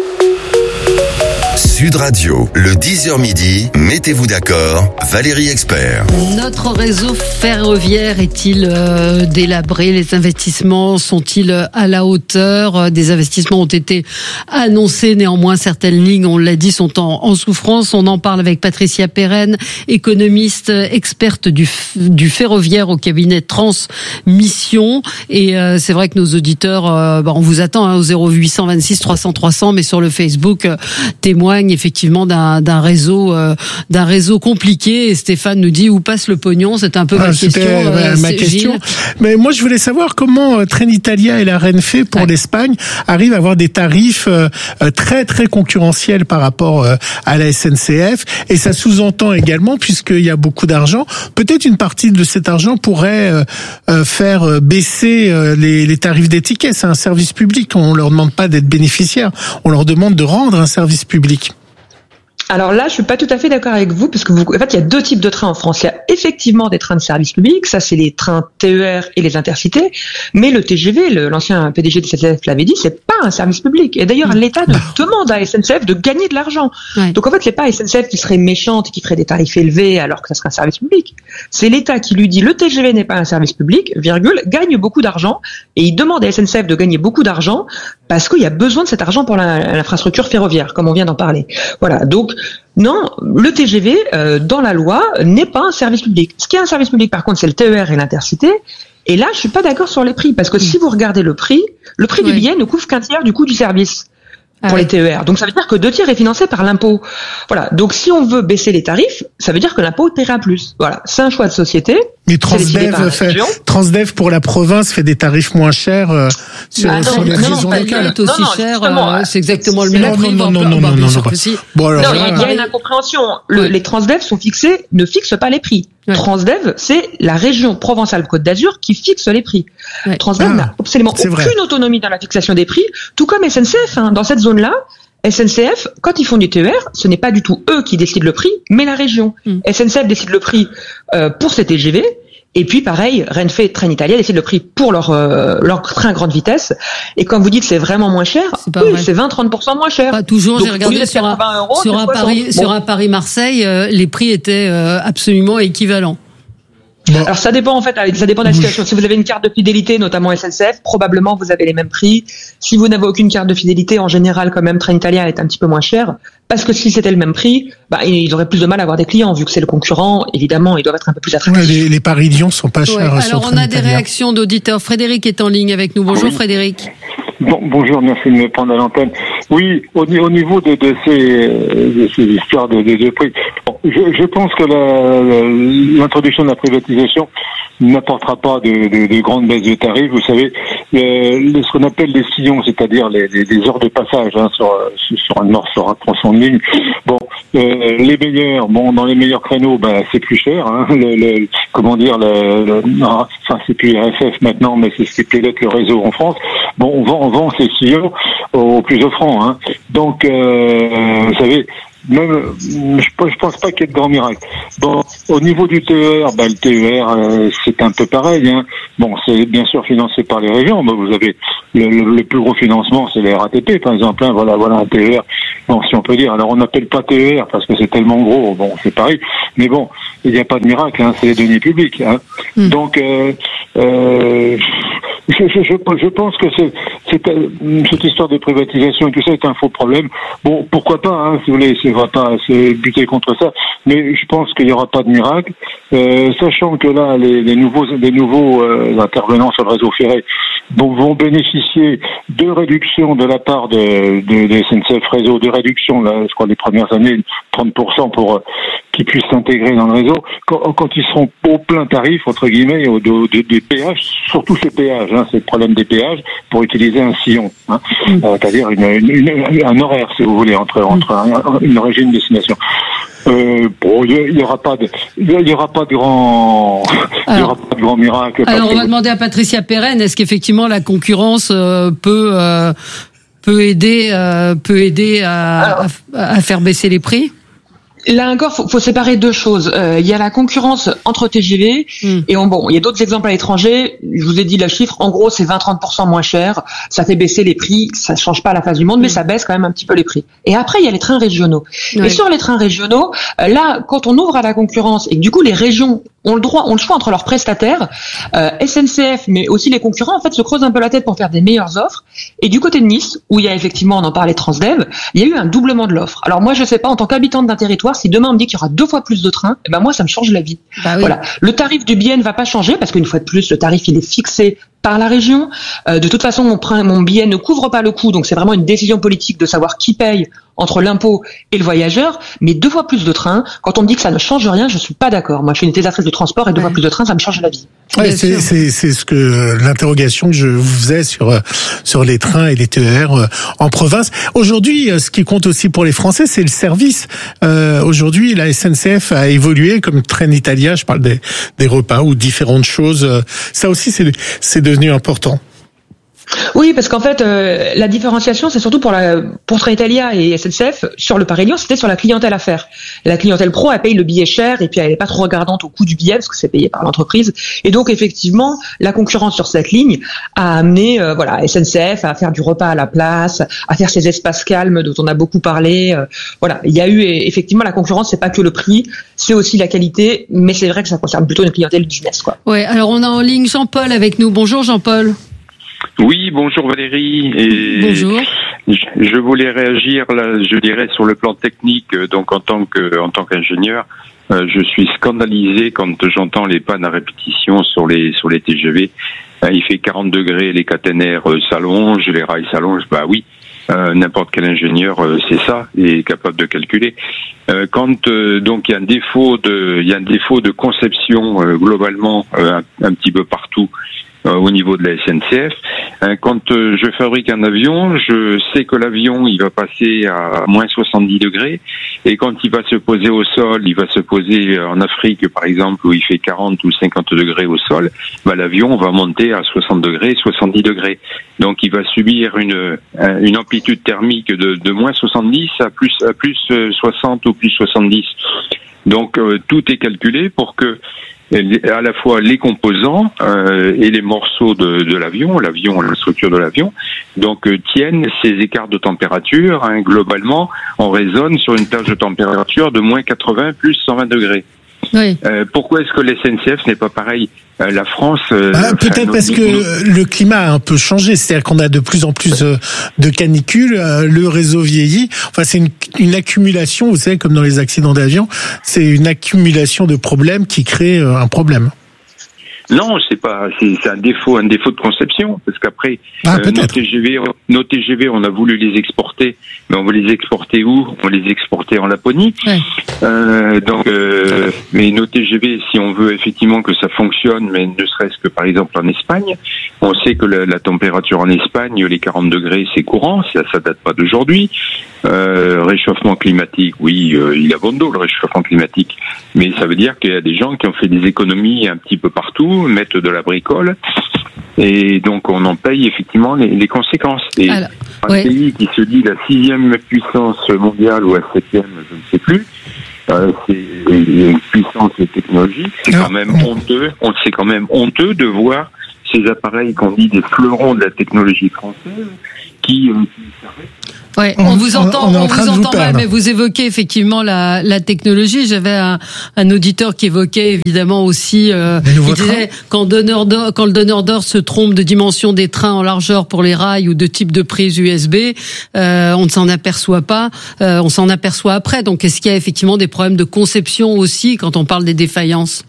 Sud Radio, le 10h midi, mettez-vous d'accord, Valérie Expert. Notre réseau ferroviaire est-il délabré? Les investissements sont-ils à la hauteur? Des investissements ont été annoncés, néanmoins certaines lignes, on l'a dit, sont en souffrance. On en parle avec Patricia Perren, économiste, experte du ferroviaire au cabinet Transmission. Et c'est vrai que nos auditeurs, on vous attend au 0826 300 300, mais sur le Facebook témoigne effectivement d'un réseau compliqué. Et Stéphane nous dit où passe le pognon. C'est un peu ma question. Ma question. Mais moi, je voulais savoir comment Trenitalia et la Renfe pour l'Espagne arrivent à avoir des tarifs très très concurrentiels par rapport à la SNCF. Et ça sous-entend également, puisqu'il y a beaucoup d'argent, peut-être une partie de cet argent pourrait faire baisser les tarifs des tickets. C'est un service public. On leur demande pas d'être bénéficiaire. On leur demande de rendre un service public. Alors là, je suis pas tout à fait d'accord avec vous, parce que en fait, il y a 2 types de trains en France. Il y a effectivement des trains de service public, ça c'est les trains TER et les intercités, mais le TGV, l'ancien PDG de SNCF l'avait dit, c'est pas un service public. Et d'ailleurs, l'État demande à SNCF de gagner de l'argent. Ouais. Donc en fait, c'est pas SNCF qui serait méchante et qui ferait des tarifs élevés alors que ça serait un service public. C'est l'État qui lui dit le TGV n'est pas un service public, gagne beaucoup d'argent, et il demande à SNCF de gagner beaucoup d'argent parce qu'il y a besoin de cet argent pour l'infrastructure ferroviaire, comme on vient d'en parler. Voilà. Donc, non, le TGV, dans la loi, n'est pas un service public. Ce qui est un service public, par contre, c'est le TER et l'intercité. Et là, je suis pas d'accord sur les prix, parce que si vous regardez le prix du billet ne couvre qu'un tiers du coût du service pour les TER. Donc ça veut dire que 2 tiers est financé par l'impôt. Voilà. Donc si on veut baisser les tarifs, ça veut dire que l'impôt paiera plus. Voilà. C'est un choix de société. Mais Transdev pour la province fait des tarifs moins chers sur les régions locales. Aussi cher, c'est exactement le même prix. Non. Il y a une incompréhension. Les Transdev ne fixent pas les prix. Ouais. Transdev, c'est la région Provence-Alpes-Côte d'Azur qui fixe les prix. Ouais. Transdev n'a absolument aucune autonomie dans la fixation des prix, tout comme SNCF. Dans cette zone-là, SNCF, quand ils font du TER, ce n'est pas du tout eux qui décident le prix, mais la région. SNCF décide le prix pour ses TGV. Et puis pareil, Renfe et Trenitalia décident le prix pour leur train grande vitesse. Et quand vous dites c'est vraiment moins cher, c'est 20-30% moins cher. Pas toujours. J'ai regardé sur un Paris-Marseille, les prix étaient absolument équivalents. Bon. Alors ça dépend en fait, ça dépend de la situation. Si vous avez une carte de fidélité, notamment SNCF, probablement vous avez les mêmes prix. Si vous n'avez aucune carte de fidélité, en général quand même Trenitalia est un petit peu moins cher, parce que si c'était le même prix, ils auraient plus de mal à avoir des clients, vu que c'est le concurrent, évidemment, ils doivent être un peu plus attractifs. Ouais, les Parisiens sont pas chers. Alors on a des réactions d'auditeurs. Frédéric est en ligne avec nous. Bonjour Frédéric. Bonjour, merci de me prendre à l'antenne. Oui, au niveau de ces histoires de prix, je pense que l'introduction de la privatisation n'apportera pas de grandes baisses de tarifs. Vous savez, ce qu'on appelle les sillons, c'est-à-dire les heures de passage sur un nord, sur un tronçon de ligne. Bon, les meilleurs, dans les meilleurs créneaux, c'est plus cher. Hein, c'est plus RSF maintenant, mais c'est ce qui pilote le réseau en France. Bon, on vend ces sillons au plus offrant. Hein. Donc, vous savez, même, je pense pas qu'il y ait de grands miracles. Bon, au niveau du TER, le TER, c'est un peu pareil. Hein. Bon, c'est bien sûr financé par les régions. Vous avez le plus gros financement, c'est les RATP, par exemple. Hein. Voilà un TER. Bon, si on peut dire. Alors, on n'appelle pas TER parce que c'est tellement gros. Bon, c'est pareil. Mais bon, il n'y a pas de miracle. Hein. C'est les deniers publics. Hein. Donc, je pense que cette histoire de privatisation et tout ça est un faux problème. Bon, pourquoi pas, hein, si vous voulez, on va pas se buter contre ça, mais je pense qu'il n'y aura pas de miracle, sachant que là, les nouveaux intervenants sur le réseau ferré vont bénéficier de réductions de la part de SNCF Réseau, de réductions, là, je crois, les premières années, 30% pour qu'ils puissent s'intégrer dans le réseau, quand ils seront au plein tarif, entre guillemets, des péages, surtout ces péages, hein, c'est le problème des péages, pour utiliser un sillon, hein, c'est-à-dire un horaire, si vous voulez, entre une origine et une destination. Il y aura pas de grand miracle. Alors on va demander à Patricia Perren, est-ce qu'effectivement la concurrence peut aider à faire baisser les prix? Là encore, faut séparer deux choses. Il y a la concurrence entre TGV et il y a d'autres exemples à l'étranger. Je vous ai dit le chiffre. En gros, c'est 20-30% moins cher. Ça fait baisser les prix. Ça change pas la face du monde, mais ça baisse quand même un petit peu les prix. Et après, il y a les trains régionaux. Oui. Et sur les trains régionaux, là, quand on ouvre à la concurrence et que du coup les régions ont le choix entre leurs prestataires, SNCF, mais aussi les concurrents, en fait, se creusent un peu la tête pour faire des meilleures offres. Et du côté de Nice, où il y a effectivement, on en parlait, Transdev, il y a eu un doublement de l'offre. Alors moi, je sais pas, en tant qu'habitante d'un territoire, si demain on me dit qu'il y aura 2 fois plus de trains, moi, ça me change la vie. Oui. Voilà. Le tarif du billet ne va pas changer parce qu'une fois de plus, le tarif, il est fixé par la région. De toute façon, mon billet ne couvre pas le coût, donc c'est vraiment une décision politique de savoir qui paye entre l'impôt et le voyageur. Mais 2 fois plus de trains, quand on me dit que ça ne change rien, je suis pas d'accord. Moi, je suis une utilisatrice de transport et 2 fois plus de trains, ça me change la vie. Ouais, c'est ce que l'interrogation que je vous faisais sur les trains et les TER en province. Aujourd'hui, ce qui compte aussi pour les Français, c'est le service. Aujourd'hui, la SNCF a évolué comme Trenitalia. Je parle des repas ou différentes choses. Ça aussi, c'est devenu important. Oui, parce qu'en fait, la différenciation, c'est surtout pour Trenitalia et SNCF, sur le Paris-Lyon, c'était sur la clientèle affaires. La clientèle pro, elle paye le billet cher et puis elle n'est pas trop regardante au coût du billet parce que c'est payé par l'entreprise. Et donc, effectivement, la concurrence sur cette ligne a amené SNCF à faire du repas à la place, à faire ces espaces calmes dont on a beaucoup parlé. Il y a eu effectivement la concurrence, c'est pas que le prix, c'est aussi la qualité, mais c'est vrai que ça concerne plutôt une clientèle business, quoi. Ouais, alors on a en ligne Jean-Paul avec nous. Bonjour Jean-Paul. Oui, bonjour Valérie. Bonjour. Je voulais réagir là, je dirais sur le plan technique. Donc en tant qu'ingénieur, je suis scandalisé quand j'entends les pannes à répétition sur les TGV. Il fait 40 degrés, les caténaires s'allongent, les rails s'allongent. Bah oui, n'importe quel ingénieur c'est ça est capable de calculer. Quand donc il y a un défaut de conception globalement un petit peu partout. Au niveau de la SNCF. Quand je fabrique un avion, je sais que l'avion, il va passer à moins 70 degrés, et quand il va se poser au sol, il va se poser en Afrique, par exemple, où il fait 40 ou 50 degrés au sol, l'avion va monter à 60 degrés, 70 degrés. Donc, il va subir une amplitude thermique de moins 70 à plus 60 ou plus 70. Donc, tout est calculé pour que à la fois les composants et les morceaux de l'avion, la structure de l'avion, donc tiennent ces écarts de température. Globalement, on raisonne sur une plage de température de moins 80 plus 120 degrés. Oui. Pourquoi est-ce que la SNCF n'est pas pareil? La France... peut-être parce que le climat a un peu changé, c'est-à-dire qu'on a de plus en plus de canicules, le réseau vieillit, enfin c'est une accumulation, vous savez, comme dans les accidents d'avion, c'est une accumulation de problèmes qui crée un problème. Non, c'est un défaut de conception, parce qu'après nos TGV, on a voulu les exporter, mais on veut les exporter où? On veut les exporter en Laponie. Ouais. Mais nos TGV, si on veut effectivement que ça fonctionne, mais ne serait-ce que par exemple en Espagne, on sait que la température en Espagne, les 40 degrés, c'est courant, ça date pas d'aujourd'hui. Réchauffement climatique, oui, il a bon dos le réchauffement climatique, mais ça veut dire qu'il y a des gens qui ont fait des économies un petit peu partout, mettent de la bricole, et donc on en paye effectivement les conséquences. Et un pays qui se dit la 6e puissance mondiale ou la 7e, je ne sais plus, c'est une puissance technologique, c'est quand même honteux. C'est quand même honteux de voir ces appareils qu'on dit des fleurons de la technologie française qui s'arrêtent. Ouais, on vous entend mal, mais vous évoquez effectivement la technologie. J'avais un auditeur qui évoquait évidemment aussi, qui disait quand le donneur d'ordre se trompe de dimension des trains en largeur pour les rails ou de type de prise USB, on ne s'en aperçoit pas, on s'en aperçoit après. Donc est-ce qu'il y a effectivement des problèmes de conception aussi quand on parle des défaillances?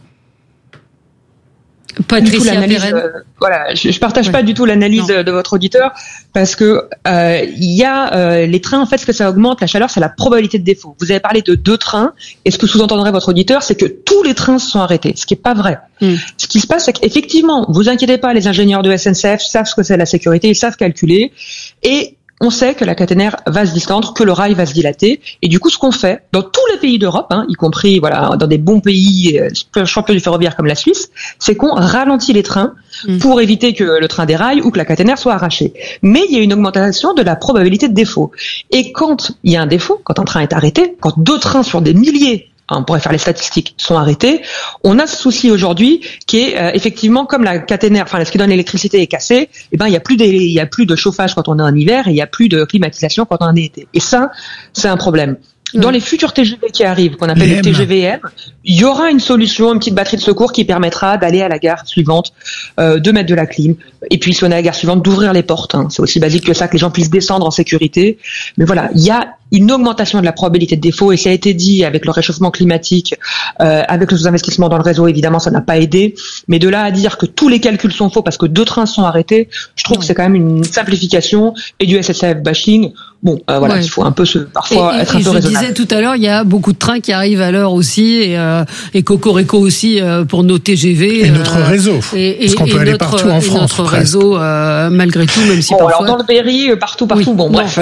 Patricia Perren. Voilà, je partage pas du tout l'analyse de votre auditeur, parce que il y a les trains, en fait, ce que ça augmente la chaleur, c'est la probabilité de défaut. Vous avez parlé de 2 trains, et ce que sous-entendrait votre auditeur, c'est que tous les trains se sont arrêtés, ce qui est pas vrai. Ce qui se passe, c'est qu'effectivement, vous inquiétez pas, les ingénieurs de SNCF savent ce que c'est la sécurité, ils savent calculer, et on sait que la caténaire va se distendre, que le rail va se dilater, et du coup, ce qu'on fait dans tous les pays d'Europe, y compris dans des bons pays champions du ferroviaire comme la Suisse, c'est qu'on ralentit les trains pour éviter que le train déraille ou que la caténaire soit arrachée. Mais il y a une augmentation de la probabilité de défaut. Et quand il y a un défaut, quand un train est arrêté, quand 2 trains sur des milliers, on pourrait faire les statistiques, sont arrêtés, on a ce souci aujourd'hui qui est effectivement comme la caténaire, enfin ce qui donne l'électricité est cassé, il y a plus de chauffage quand on est en hiver et il y a plus de climatisation quand on est été. Et ça, c'est un problème. Dans les futurs TGV qui arrivent, qu'on appelle les TGV-M, il y aura une solution, une petite batterie de secours qui permettra d'aller à la gare suivante, de mettre de la clim, et puis si on est à la gare suivante, d'ouvrir les portes. C'est aussi basique que ça, que les gens puissent descendre en sécurité. Mais voilà, il y a une augmentation de la probabilité de défaut, et ça a été dit avec le réchauffement climatique, avec le sous-investissement dans le réseau, évidemment, ça n'a pas aidé. Mais de là à dire que tous les calculs sont faux parce que 2 trains sont arrêtés, je trouve que c'est quand même une simplification et du SNCF bashing. Bon, il faut un peu parfois être un peu raisonnable. Je disais tout à l'heure, il y a beaucoup de trains qui arrivent à l'heure aussi, et Cocorico aussi pour nos TGV. Et notre réseau, parce qu'on peut aller partout en France. Notre réseau, malgré tout, même si parfois... Alors dans le Berry, partout. Oui. Bon, bref.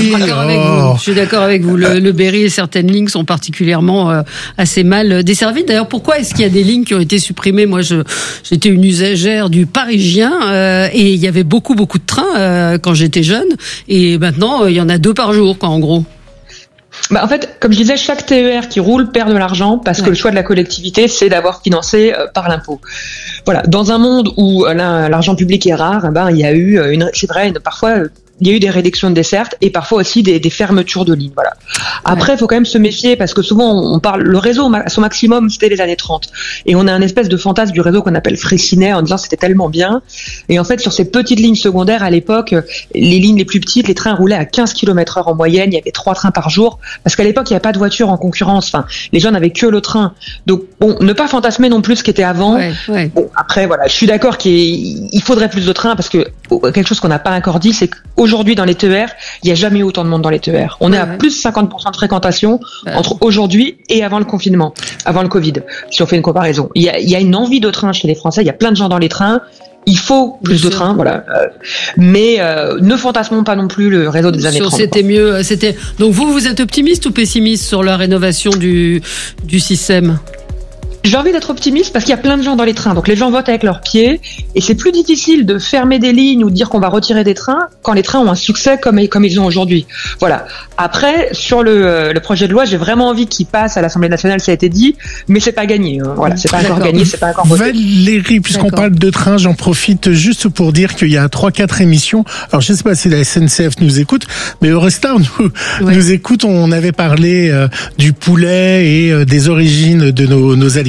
Je suis d'accord avec vous. Le Berry et certaines lignes sont particulièrement assez mal desservies. D'ailleurs, pourquoi est-ce qu'il y a des lignes qui ont été supprimées? Moi, j'étais une usagère du Parisien, et il y avait beaucoup de trains quand j'étais jeune, et maintenant il y en a 2 par jour, en gros. En fait, comme je disais, chaque TER qui roule perd de l'argent parce que le choix de la collectivité, c'est d'avoir financé par l'impôt. Voilà. Dans un monde où l'argent public est rare, il y a eu parfois il y a eu des réductions de dessertes et parfois aussi des fermetures de lignes. Voilà. Après, il faut quand même se méfier parce que souvent on parle le réseau à son maximum, c'était les années 30, et on a un espèce de fantasme du réseau qu'on appelle Freycinet en disant c'était tellement bien. Et en fait, sur ces petites lignes secondaires à l'époque, les lignes les plus petites, les trains roulaient à 15 km/h en moyenne. Il y avait 3 trains par jour parce qu'à l'époque il n'y avait pas de voiture en concurrence. Enfin, les gens n'avaient que le train. Donc bon, ne pas fantasmer non plus ce qui était avant. Bon, après voilà, je suis d'accord qu'il faudrait plus de trains parce que quelque chose qu'on n'a pas encore dit, c'est qu'aujourd'hui dans les TER, il n'y a jamais eu autant de monde dans les TER. On est à plus de 50% de fréquentation entre aujourd'hui et avant le confinement, avant le Covid, si on fait une comparaison. Il y a une envie de train chez les Français, il y a plein de gens dans les trains. Il faut plus de trains, voilà. Mais ne fantasmons pas non plus le réseau des années 30. C'était mieux. Donc vous êtes optimiste ou pessimiste sur la rénovation du système? J'ai envie d'être optimiste parce qu'il y a plein de gens dans les trains. Donc les gens votent avec leurs pieds et c'est plus difficile de fermer des lignes ou de dire qu'on va retirer des trains quand les trains ont un succès comme ils ont aujourd'hui. Voilà. Après, sur le projet de loi, j'ai vraiment envie qu'il passe à l'Assemblée nationale, ça a été dit, mais c'est pas gagné. Voilà, c'est pas encore gagné, c'est pas encore voté. Valérie, puisqu'on parle de train, j'en profite juste pour dire qu'il y a 3-4 émissions. Alors je sais pas si la SNCF nous écoute, mais Eurostar nous écoute. On avait parlé du poulet et des origines de nos aliments.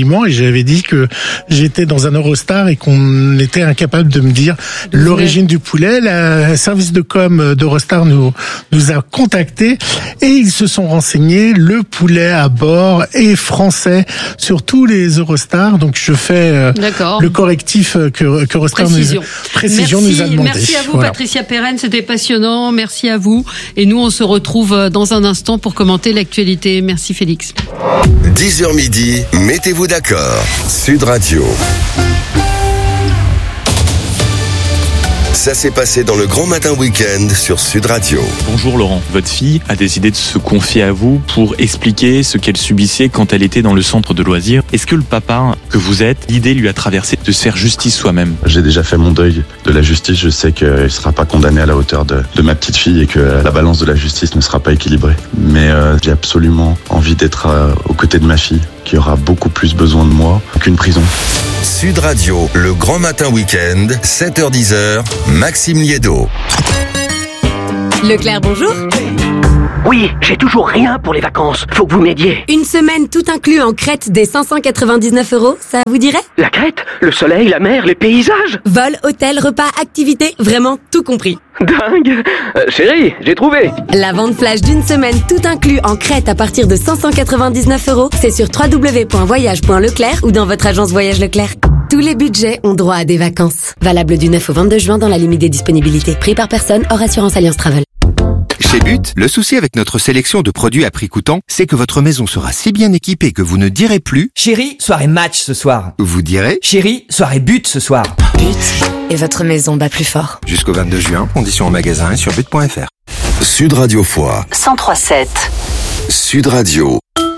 aliments, et j'avais dit que j'étais dans un Eurostar et qu'on était incapable de me dire l'origine du poulet. Le service de com d'Eurostar nous a contactés et ils se sont renseignés. Le poulet à bord est français sur tous les Eurostars. Donc je fais le correctif que Eurostar nous a demandé. Merci à vous, Patricia Perren, c'était passionnant. Merci à vous. Et nous, on se retrouve dans un instant pour commenter l'actualité. Merci Félix. 10h midi, mettez-vous d'accord. Sud Radio. Ça s'est passé dans le Grand Matin Week-end sur Sud Radio. Bonjour Laurent, votre fille a décidé de se confier à vous pour expliquer ce qu'elle subissait quand elle était dans le centre de loisirs. Est-ce que le papa que vous êtes, l'idée lui a traversé de se faire justice soi-même? J'ai déjà fait mon deuil de la justice, je sais qu'il ne sera pas condamné à la hauteur de ma petite fille et que la balance de la justice ne sera pas équilibrée. Mais j'ai absolument envie d'être aux côtés de ma fille, qui aura beaucoup plus besoin de moi qu'une prison. Sud Radio, le Grand Matin Week-end, 7h-10h, Maxime Liédo. Leclerc, bonjour. Oui, j'ai toujours rien pour les vacances. Faut que vous m'aidiez. Une semaine tout inclus en Crète dès 599 €, ça vous dirait? La Crète, le soleil, la mer, les paysages. Vol, hôtel, repas, activités, vraiment tout compris. Dingue. Chérie, j'ai trouvé. La vente flash d'une semaine tout inclus en Crète à partir de 599 €, c'est sur www.voyage.leclerc ou dans votre agence Voyage Leclerc. Tous les budgets ont droit à des vacances. Valable du 9 au 22 juin dans la limite des disponibilités. Prix par personne hors assurance Alliance Travel. Chez But, le souci avec notre sélection de produits à prix coûtant, c'est que votre maison sera si bien équipée que vous ne direz plus « Chérie, soirée match ce soir ». Vous direz « Chérie, soirée but ce soir ». But, et votre maison bat plus fort. Jusqu'au 22 juin, conditions en magasin et sur but.fr. Sud Radio Foix. 103.7. Sud Radio.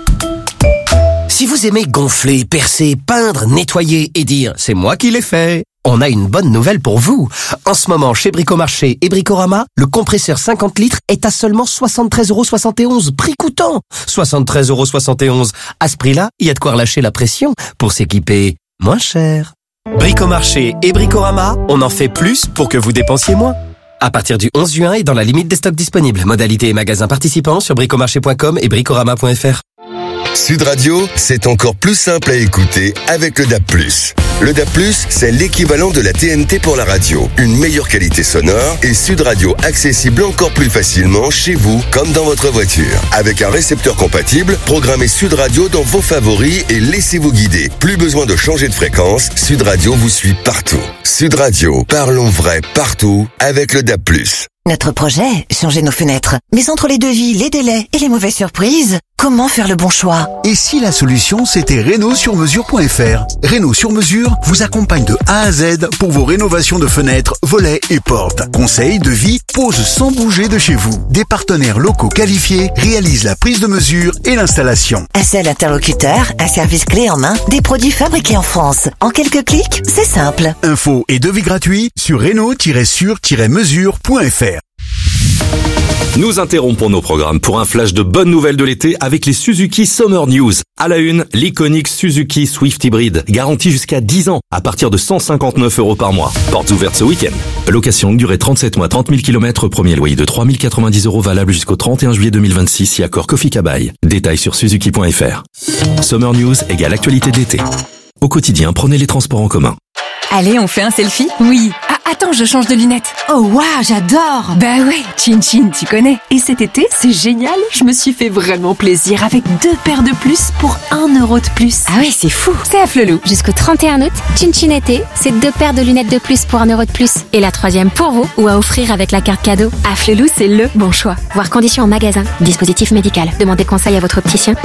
Si vous aimez gonfler, percer, peindre, nettoyer et dire « c'est moi qui l'ai fait », on a une bonne nouvelle pour vous. En ce moment, chez Bricomarché et Bricorama, le compresseur 50 litres est à seulement 73,71 €, prix coûtant. 73,71 €. À ce prix-là, il y a de quoi relâcher la pression pour s'équiper moins cher. Bricomarché et Bricorama, on en fait plus pour que vous dépensiez moins. À partir du 11 juin et dans la limite des stocks disponibles. Modalité et magasins participants sur bricomarché.com et bricorama.fr. Sud Radio, c'est encore plus simple à écouter avec le DAB+. Le DAB+, c'est l'équivalent de la TNT pour la radio. Une meilleure qualité sonore et Sud Radio accessible encore plus facilement chez vous comme dans votre voiture. Avec un récepteur compatible, programmez Sud Radio dans vos favoris et laissez-vous guider. Plus besoin de changer de fréquence, Sud Radio vous suit partout. Sud Radio, parlons vrai partout avec le DAB+. Notre projet, changer nos fenêtres. Mais entre les devis, les délais et les mauvaises surprises, comment faire le bon choix? Et si la solution, c'était Renault-sur-mesure.fr? Renault-sur-mesure vous accompagne de A à Z pour vos rénovations de fenêtres, volets et portes. Conseils, devis, pose sans bouger de chez vous. Des partenaires locaux qualifiés réalisent la prise de mesure et l'installation. Un seul interlocuteur, un service clé en main, des produits fabriqués en France. En quelques clics, c'est simple. Infos et devis gratuits sur Renault-sur-mesure.fr. Nous interrompons nos programmes pour un flash de bonnes nouvelles de l'été avec les Suzuki Summer News. À la une, l'iconique Suzuki Swift Hybrid, garantie jusqu'à 10 ans à partir de 159 € par mois. Portes ouvertes ce week-end. Location durée 37 mois, 30 000 km, premier loyer de 3 090 € valable jusqu'au 31 juillet 2026 si accord Kofi Kabai. Détails sur suzuki.fr. Summer News égale actualité de l'été. Au quotidien, prenez les transports en commun. Allez, on fait un selfie? Oui. Ah, attends, je change de lunettes. Oh waouh, j'adore. Bah ouais, Chin Chin, tu connais. Et cet été, c'est génial. Je me suis fait vraiment plaisir avec 2 paires de plus pour 1 € de plus. Ah ouais, c'est fou. C'est à Flelou. Jusqu'au 31 août, Chin Chin été, c'est 2 paires de lunettes de plus pour 1 € de plus. Et la 3e pour vous ou à offrir avec la carte cadeau. À Flelou, c'est le bon choix. Voir conditions en magasin. Dispositif médical. Demandez conseil à votre opticien.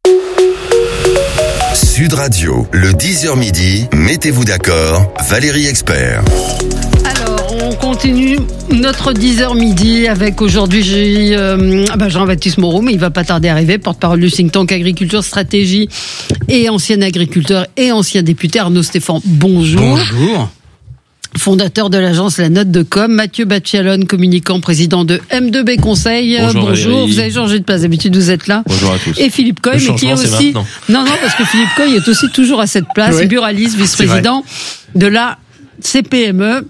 Sud Radio, le 10h midi, mettez-vous d'accord, Valérie Expert. Alors, on continue notre 10h midi avec aujourd'hui Jean-Baptiste Moreau, mais il va pas tarder à arriver, porte-parole du think tank Agriculture Stratégie et ancien agriculteur et ancien député. Arnaud Stéphane, bonjour. Bonjour. Fondateur de l'agence La Note de Com, Mathieu Baccialone, communicant, président de M2B Conseil. Bonjour. Vous avez changé de place. D'habitude, vous êtes là. Bonjour à tous. Et Philippe Coy, mais qui est aussi. Non, parce que Philippe Coy est aussi toujours à cette place. Oui. Buraliste, vice-président de la CPME.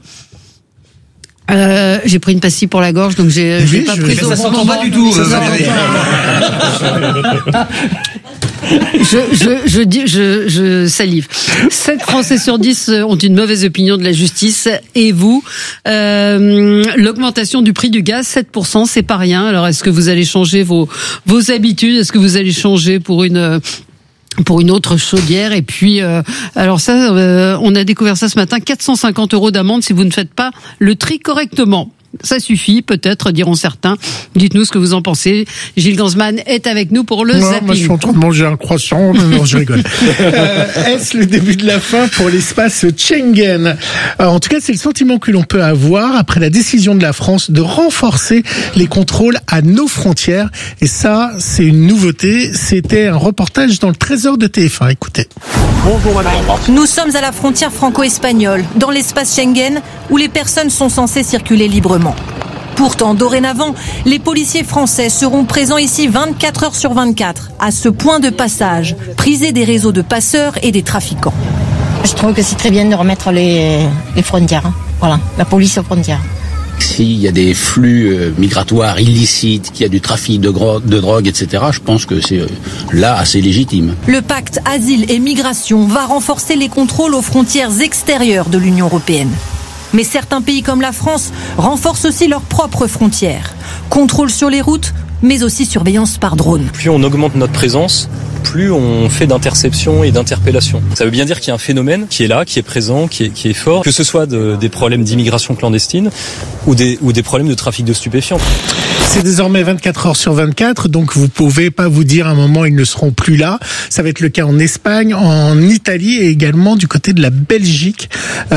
J'ai pris une pastille pour la gorge, donc j'ai pas pris. Ça s'entend pas du tout. Je salive. 7 Français sur 10 ont une mauvaise opinion de la justice. Et vous, l'augmentation du prix du gaz, 7%, c'est pas rien. Alors, est-ce que vous allez changer vos habitudes? Est-ce que vous allez changer pour une autre chaudière? Et puis, alors ça, on a découvert ça ce matin, 450 € d'amende si vous ne faites pas le tri correctement. Ça suffit, peut-être, diront certains. Dites-nous ce que vous en pensez. Gilles Gansman est avec nous pour le zapping. Moi, je suis en train de manger un croissant. Non, je rigole. Est-ce le début de la fin pour l'espace Schengen? En tout cas, c'est le sentiment que l'on peut avoir après la décision de la France de renforcer les contrôles à nos frontières. Et ça, c'est une nouveauté. C'était un reportage dans le Trésor de TF1. Écoutez. Bonjour madame. Nous sommes à la frontière franco-espagnole, dans l'espace Schengen, où les personnes sont censées circuler librement. Pourtant, dorénavant, les policiers français seront présents ici 24 heures sur 24, à ce point de passage, prisé des réseaux de passeurs et des trafiquants. Je trouve que c'est très bien de remettre les frontières. Voilà, la police aux frontières. S'il y a des flux migratoires illicites, qu'il y a du trafic de drogue, etc., je pense que c'est là assez légitime. Le pacte Asile et Migration va renforcer les contrôles aux frontières extérieures de l'Union européenne. Mais certains pays comme la France renforcent aussi leurs propres frontières. Contrôle sur les routes, mais aussi surveillance par drone. Plus on augmente notre présence, plus on fait d'interception et d'interpellation. Ça veut bien dire qu'il y a un phénomène qui est là, qui est présent, qui est fort, que ce soit des problèmes d'immigration clandestine ou des problèmes de trafic de stupéfiants. C'est désormais 24 heures sur 24, donc vous pouvez pas vous dire à un moment ils ne seront plus là. Ça va être le cas en Espagne, en Italie et également du côté de la Belgique.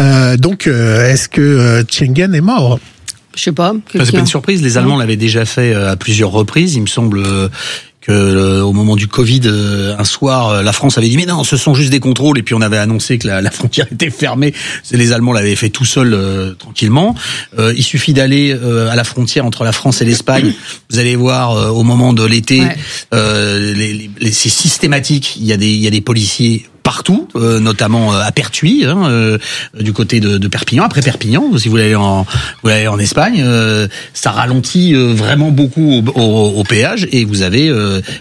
Est-ce que Schengen est mort ? Je sais pas. C'est pas une surprise. Les Allemands l'avaient déjà fait à plusieurs reprises. Il me semble que au moment du Covid, un soir, la France avait dit mais non, ce sont juste des contrôles, et puis on avait annoncé que la frontière était fermée. Les Allemands l'avaient fait tout seuls, tranquillement. Il suffit d'aller à la frontière entre la France et l'Espagne. Vous allez voir au moment de l'été, c'est systématique. Il y a des policiers partout, notamment à Pertuis, du côté de Perpignan. Après Perpignan, si vous allez en Espagne, ça ralentit vraiment beaucoup au péage, et vous avez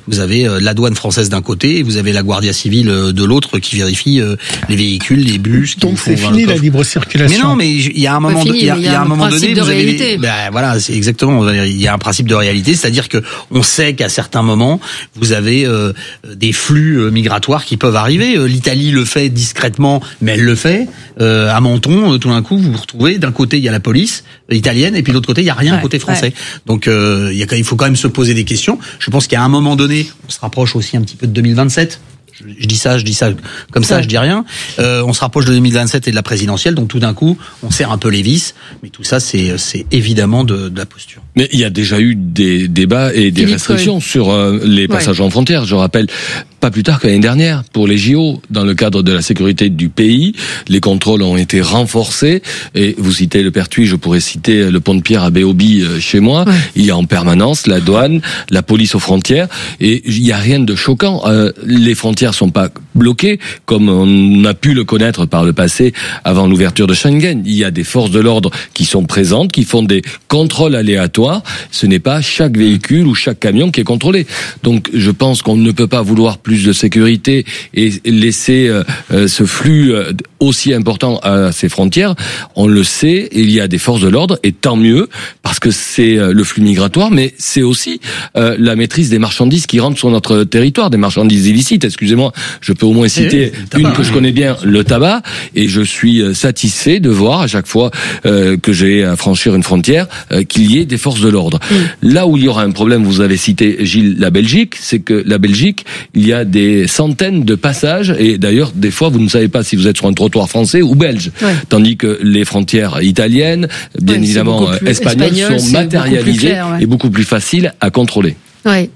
la douane française d'un côté et vous avez la Guardia Civile de l'autre qui vérifie les véhicules, les bus. Donc c'est fini la libre circulation. Mais non, mais il y a un moment, il y a un moment donné, vous avez voilà, c'est exactement. Il y a un principe de réalité, c'est-à-dire que on sait qu'à certains moments, vous avez des flux migratoires qui peuvent arriver. L'Italie le fait discrètement, mais elle le fait. À Menton, tout d'un coup, vous vous retrouvez, d'un côté, il y a la police italienne, et puis de l'autre côté, il y a rien côté français. Donc, il faut quand même se poser des questions. Je pense qu'à un moment donné, on se rapproche aussi un petit peu de 2027. Je dis ça comme ça, je dis rien. On se rapproche de 2027 et de la présidentielle, donc tout d'un coup, on serre un peu les vis. Mais tout ça, c'est évidemment de la posture. Mais il y a déjà eu des débats et des restrictions sur les passages en frontière. Je rappelle, pas plus tard que l'année dernière, pour les JO, dans le cadre de la sécurité du pays, les contrôles ont été renforcés. Et vous citez le Pertuis, je pourrais citer le pont de Pierre à Béobi chez moi. Ouais. Il y a en permanence la douane, la police aux frontières, et il n'y a rien de choquant. Les frontières sont pas bloquées comme on a pu le connaître par le passé avant l'ouverture de Schengen. Il y a des forces de l'ordre qui sont présentes, qui font des contrôles aléatoires. Ce n'est pas chaque véhicule ou chaque camion qui est contrôlé. Donc je pense qu'on ne peut pas vouloir plus de sécurité et laisser ce flux aussi important à ces frontières. On le sait, il y a des forces de l'ordre, et tant mieux, parce que c'est le flux migratoire, mais c'est aussi la maîtrise des marchandises qui rentrent sur notre territoire, des marchandises illicites. Excusez-moi, je peux au moins citer une que je connais bien, le tabac, et je suis satisfait de voir à chaque fois que j'ai à franchir une frontière qu'il y ait des forces de l'ordre. Là où il y aura un problème, vous avez cité, Gilles, la Belgique, c'est que la Belgique, il y a des centaines de passages, et d'ailleurs, des fois, vous ne savez pas si vous êtes sur un trottoir français ou belge. Ouais. Tandis que les frontières italiennes, bien évidemment espagnoles, sont matérialisées et beaucoup plus faciles à contrôler. Ouais.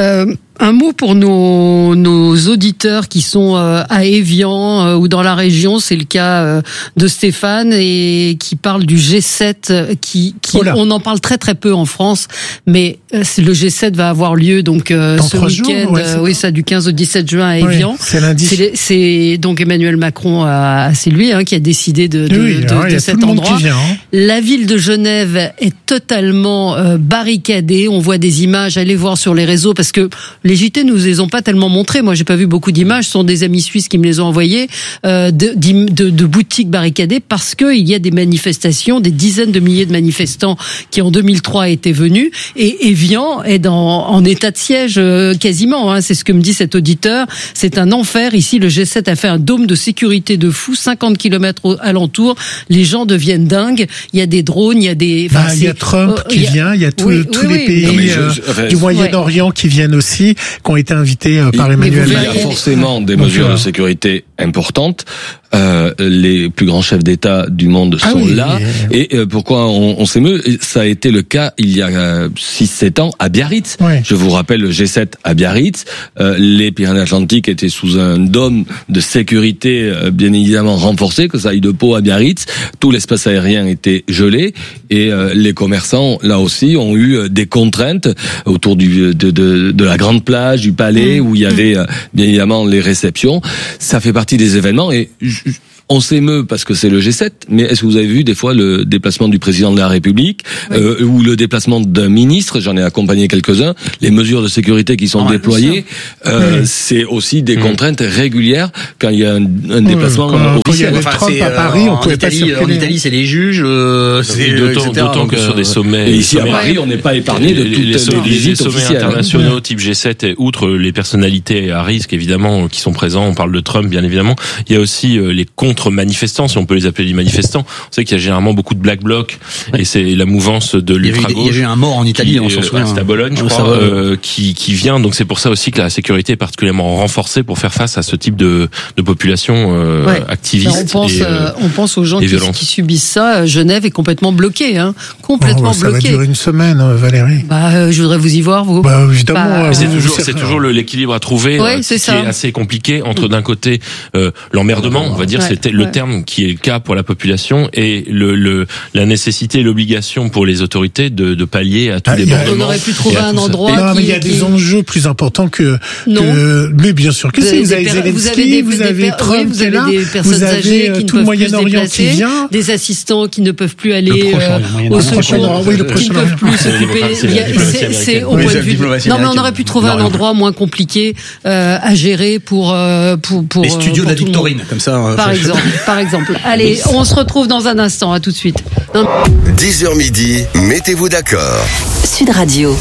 Un mot pour nos auditeurs qui sont à Évian ou dans la région, c'est le cas de Stéphane, et qui parle du G7 qui on en parle très très peu en France, mais le G7 va avoir lieu donc ce week-end, ça du 15 au 17 juin à Évian. C'est lundi. C'est donc Emmanuel Macron, c'est lui qui a décidé de cet endroit. La ville de Genève est totalement barricadée, on voit des images, allez voir sur les réseaux réseaux, parce que les JT nous les ont pas tellement montrés. Moi, j'ai pas vu beaucoup d'images. Ce sont des amis suisses qui me les ont envoyées de boutiques barricadées parce que il y a des manifestations, des dizaines de milliers de manifestants qui en 2003 étaient venus, et Évian est en état de siège quasiment. Hein. C'est ce que me dit cet auditeur. C'est un enfer. Ici, le G7 a fait un dôme de sécurité de fou, 50 km alentour. Les gens deviennent dingues. Il y a des drones, il y a des... il y a Trump qui vient, il y a tous les pays du Moyen-Orient qui viennent aussi, qui ont été invités par Emmanuel Macron. Il y a forcément des mesures de sécurité importantes. Les plus grands chefs d'État du monde sont là. Et pourquoi on s'émeut? Ça a été le cas il y a 6-7 ans à Biarritz. Je vous rappelle le G7 à Biarritz. Les Pyrénées-Atlantiques étaient sous un dôme de sécurité bien évidemment renforcé, que ça aille de Pau à Biarritz. Tout l'espace aérien était gelé et les commerçants, là aussi, ont eu des contraintes autour de la grande plage, du palais, où il y avait bien évidemment les réceptions. Ça fait partie des événements et on s'émeut parce que c'est le G7, mais est-ce que vous avez vu des fois le déplacement du président de la République ou le déplacement d'un ministre? J'en ai accompagné quelques-uns. Les mesures de sécurité qui sont déployées, c'est aussi des contraintes régulières quand il y a un déplacement officiel. Trump à Paris, on pouvait pas circuler. En Italie, c'est les juges. D'autant que sur des sommets. Et ici à Paris, on n'est pas épargné de toutes les visites sommets internationaux type G7, et outre les personnalités à risque évidemment qui sont présents, on parle de Trump bien évidemment. Il y a aussi les contre-manifestants, si on peut les appeler des manifestants. On sait qu'il y a généralement beaucoup de black blocs, et c'est la mouvance de l'ultra-gauche. Il y a eu un mort en Italie, on s'en souvient. C'est à Bologne, je crois, qui vient. Donc c'est pour ça aussi que la sécurité est particulièrement renforcée pour faire face à ce type de population activiste. On pense aux gens qui subissent ça. Genève est complètement bloquée, complètement ça bloquée. Ça va durer une semaine, Valérie. Je voudrais vous y voir, vous. Évidemment. C'est toujours l'équilibre à trouver, qui est assez compliqué entre d'un côté l'emmerdement, on va dire, c'était le terme qui est le cas pour la population, et la nécessité et l'obligation pour les autorités de pallier à tous les débordements. On aurait pu trouver un endroit. Non, mais il y a des enjeux plus importants que. Mais bien sûr que si. Vous avez Zelensky, vous avez Trump, vous avez des personnes âgées qui ne peuvent plus se déplacer, des assistants qui ne peuvent plus aller au secours, qui ne peuvent plus s'occuper. C'est au point de vue. Non, mais on aurait pu trouver un endroit moins compliqué à gérer pour les studios de la Victorine, comme ça. Par exemple. Allez, on se retrouve dans un instant. À tout de suite. 10h midi, mettez-vous d'accord. Sud Radio.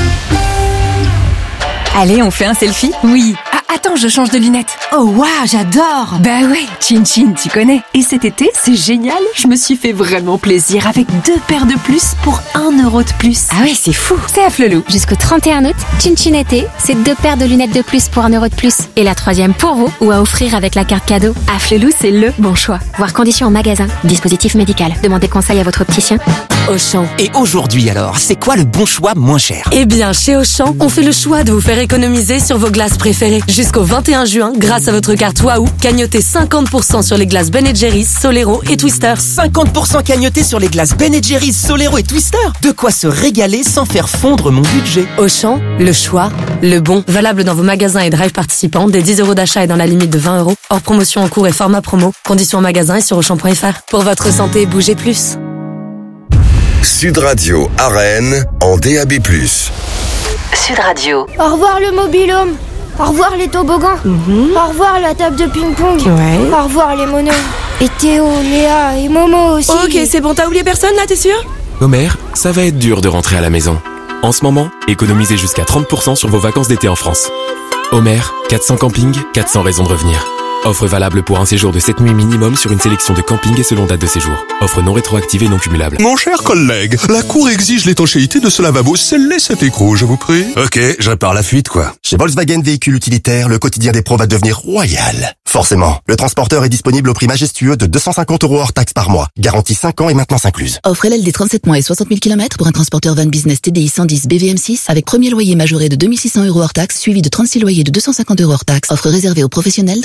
Allez, on fait un selfie? Oui. Ah, attends, je change de lunettes. Oh, waouh, j'adore. Bah ouais, Chin Chin, tu connais. Et cet été, c'est génial. Je me suis fait vraiment plaisir avec 2 paires de plus pour 1 euro de plus. Ah ouais, c'est fou. C'est à Flelou. Jusqu'au 31 août, Chin Chin été, c'est 2 paires de lunettes de plus pour 1 euro de plus. Et la 3e pour vous, ou à offrir avec la carte cadeau. À Flelou, c'est le bon choix. Voir conditions en magasin. Dispositif médical. Demandez conseil à votre opticien. Auchan. Et aujourd'hui alors, c'est quoi le bon choix moins cher? Eh bien, chez Auchan, on fait le choix de vous faire économiser sur vos glaces préférées. Jusqu'au 21 juin, grâce à votre carte Waouh, cagnotez 50% sur les glaces Ben & Jerry's, Solero et Twister. 50% cagnoté sur les glaces Ben & Jerry's, Solero et Twister. De quoi se régaler sans faire fondre mon budget. Auchan, le choix, le bon. Valable dans vos magasins et drive participants, dès 10 euros d'achat et dans la limite de 20 euros. Hors promotion en cours et format promo. Conditions en magasin et sur Auchan.fr. Pour votre santé, bougez plus. Sud Radio à Rennes en DAB+. Sud Radio. Au revoir le mobil-home. Au revoir les toboggans. Au revoir la table de ping-pong. Au revoir les monos. Et Théo, Léa et Momo aussi. Ok, c'est bon, t'as oublié personne là, t'es sûr? Homer, ça va être dur de rentrer à la maison. En ce moment, économisez jusqu'à 30% sur vos vacances d'été en France. Homer, 400 campings, 400 raisons de revenir. Offre valable pour un séjour de 7 nuits minimum sur une sélection de campings et selon date de séjour. Offre non rétroactive et non cumulable. Mon cher collègue, la Cour exige l'étanchéité de ce lavabo. Scellez cet écrou, je vous prie. Ok, je répare la fuite, quoi. Chez Volkswagen Véhicules Utilitaires, le quotidien des pros va devenir royal. Forcément, le transporteur est disponible au prix majestueux de 250 € hors taxe par mois. Garantie 5 ans et maintenance incluse. Offre LLD 37 mois et 60 000 km pour un transporteur van business TDI 110 BVM6 avec premier loyer majoré de 2600 € hors taxe suivi de 36 loyers de 250 € hors taxe. Offre réservée aux professionnels dans la limite des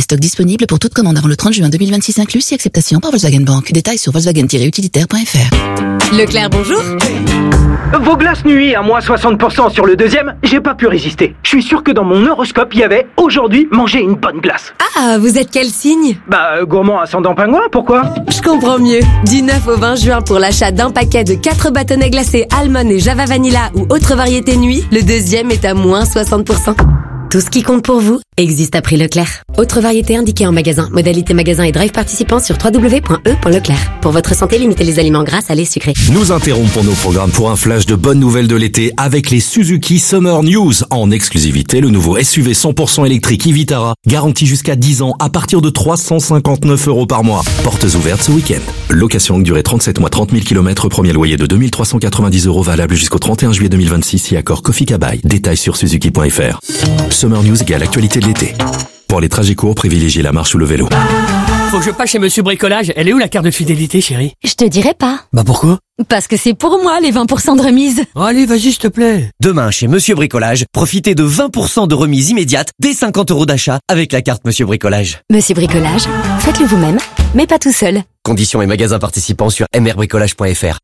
Stock disponible pour toute commande avant le 30 juin 2026 inclus si acceptation par Volkswagen Bank. Détails sur volkswagen-utilitaire.fr. Leclerc, bonjour. Vos glaces nuit à moins 60% sur le deuxième, j'ai pas pu résister. Je suis sûr que dans mon horoscope, il y avait « Aujourd'hui, manger une bonne glace ». Ah, vous êtes quel signe? Gourmand ascendant pingouin, pourquoi? Je comprends mieux. Du 9 au 20 juin, pour l'achat d'un paquet de 4 bâtonnets glacés Almond et Java Vanilla ou autre variété nuit, le deuxième est à moins 60%. Tout ce qui compte pour vous existe à prix Leclerc. Autre variété indiquée en magasin. Modalité magasin et drive participant sur www.e.leclerc. Pour votre santé, limitez les aliments gras, salés, sucrés. Nous interrompons nos programmes pour un flash de bonnes nouvelles de l'été avec les Suzuki Summer News. En exclusivité, le nouveau SUV 100% électrique e-Vitara, garanti jusqu'à 10 ans à partir de 359 € par mois. Portes ouvertes ce week-end. Location longue durée 37 mois, 30 000 km, premier loyer de 2390 € valable jusqu'au 31 juillet 2026 si accord Kofi Kabai. Détails sur suzuki.fr. Summer News égale actualité de l'été. Pour les trajets courts, privilégiez la marche ou le vélo. Faut que je passe chez Monsieur Bricolage. Elle est où la carte de fidélité, chérie? Je te dirai pas. Bah pourquoi? Parce que c'est pour moi les 20% de remise. Oh, allez, vas-y, s'il te plaît. Demain, chez Monsieur Bricolage, profitez de 20% de remise immédiate dès 50 € d'achat avec la carte Monsieur Bricolage. Monsieur Bricolage, faites-le vous-même, mais pas tout seul. Conditions et magasins participants sur mrbricolage.fr.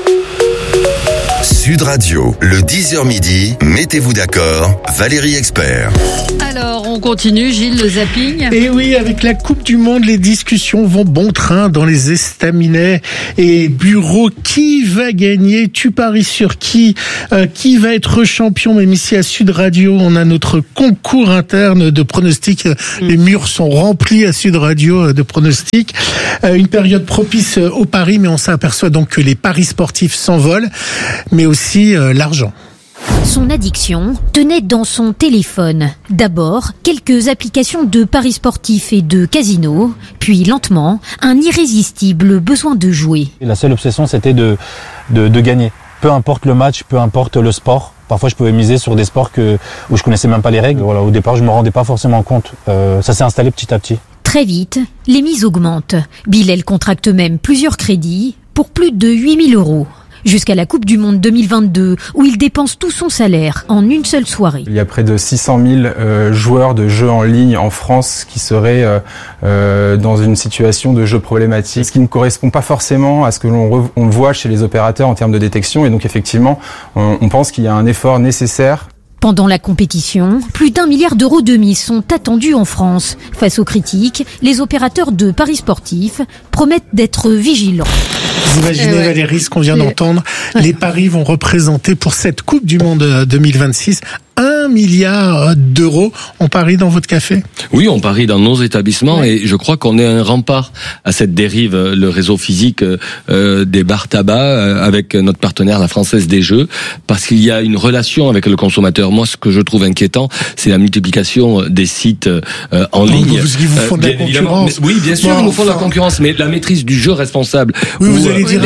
Sud Radio, le 10h midi, mettez-vous d'accord, Valérie Expert. Alors, on continue, Gilles, le zapping. Et oui, avec la Coupe du Monde, les discussions vont bon train dans les estaminets et bureaux. Qui va gagner? Tu paries sur qui? Qui va être champion? Même ici à Sud Radio, on a notre concours interne de pronostics. Les murs sont remplis à Sud Radio de pronostics. Une période propice aux paris, mais on s'aperçoit donc que les paris sportifs s'envolent, mais aussi l'argent. Son addiction tenait dans son téléphone. D'abord, quelques applications de paris sportifs et de casino, puis lentement, un irrésistible besoin de jouer. La seule obsession, c'était de gagner. Peu importe le match, peu importe le sport. Parfois, je pouvais miser sur des sports où je connaissais même pas les règles. Voilà, au départ, je me rendais pas forcément compte. Ça s'est installé petit à petit. Très vite, les mises augmentent. Bilal contracte même plusieurs crédits pour plus de 8 000 €. Jusqu'à la Coupe du Monde 2022, où il dépense tout son salaire en une seule soirée. Il y a près de 600 000 joueurs de jeux en ligne en France qui seraient dans une situation de jeu problématique, ce qui ne correspond pas forcément à ce que l'on voit chez les opérateurs en termes de détection. Et donc effectivement, on pense qu'il y a un effort nécessaire. Pendant la compétition, plus d'1 milliard d'euros de mise sont attendus en France. Face aux critiques, les opérateurs de paris sportifs promettent d'être vigilants. Vous imaginez, Valérie, ce qu'on vient d'entendre, les paris vont représenter pour cette Coupe du Monde 2026 1 milliard d'euros. On parie dans votre café? Oui, on parie dans nos établissements et je crois qu'on est un rempart à cette dérive, le réseau physique des bars tabac avec notre partenaire, la Française des Jeux, parce qu'il y a une relation avec le consommateur. Moi, ce que je trouve inquiétant, c'est la multiplication des sites en ligne. Parce qu'ils vous font de la concurrence. Oui, bien sûr, ils nous font de la concurrence, mais la maîtrise du jeu responsable. Oui, vous allez dire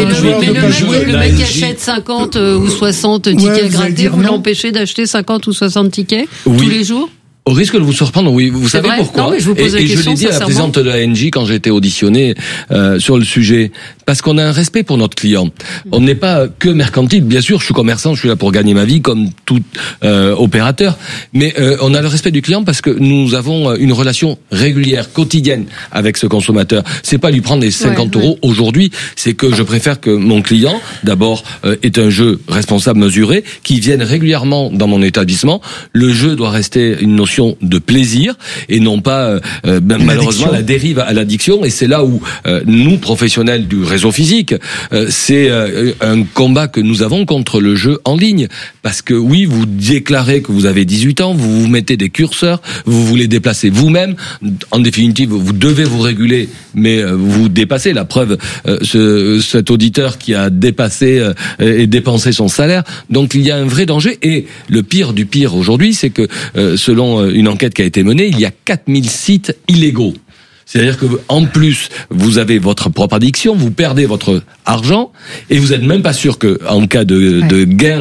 le mec achète 50 ou 60 tickets grattés, vous l'empêchez d'acheter 50 ou 60 tickets tous les jours? Au risque de vous surprendre, oui. Vous savez pourquoi? Non, mais je vous pose la question, je l'ai dit à la présidente de l'ANJ quand j'ai été auditionné sur le sujet. Parce qu'on a un respect pour notre client. On n'est pas que mercantile. Bien sûr, je suis commerçant, je suis là pour gagner ma vie comme tout opérateur. Mais on a le respect du client parce que nous avons une relation régulière, quotidienne avec ce consommateur. C'est pas lui prendre les 50 € aujourd'hui. C'est que je préfère que mon client, d'abord, ait un jeu responsable, mesuré, qui vienne régulièrement dans mon établissement. Le jeu doit rester une notion de plaisir et non pas malheureusement la dérive à l'addiction. Et c'est là où nous, professionnels du réseau physique, c'est un combat que nous avons contre le jeu en ligne. Parce que oui, vous déclarez que vous avez 18 ans, vous vous mettez des curseurs, vous voulez déplacer vous-même. En définitive, vous devez vous réguler, mais vous dépassez. La preuve, cet auditeur qui a dépassé et dépensé son salaire. Donc il y a un vrai danger. Et le pire du pire aujourd'hui, c'est que selon une enquête qui a été menée, il y a 4000 sites illégaux C'est-à-dire que en plus, vous avez votre propre addiction, vous perdez votre argent et vous n'êtes même pas sûr que en cas de gain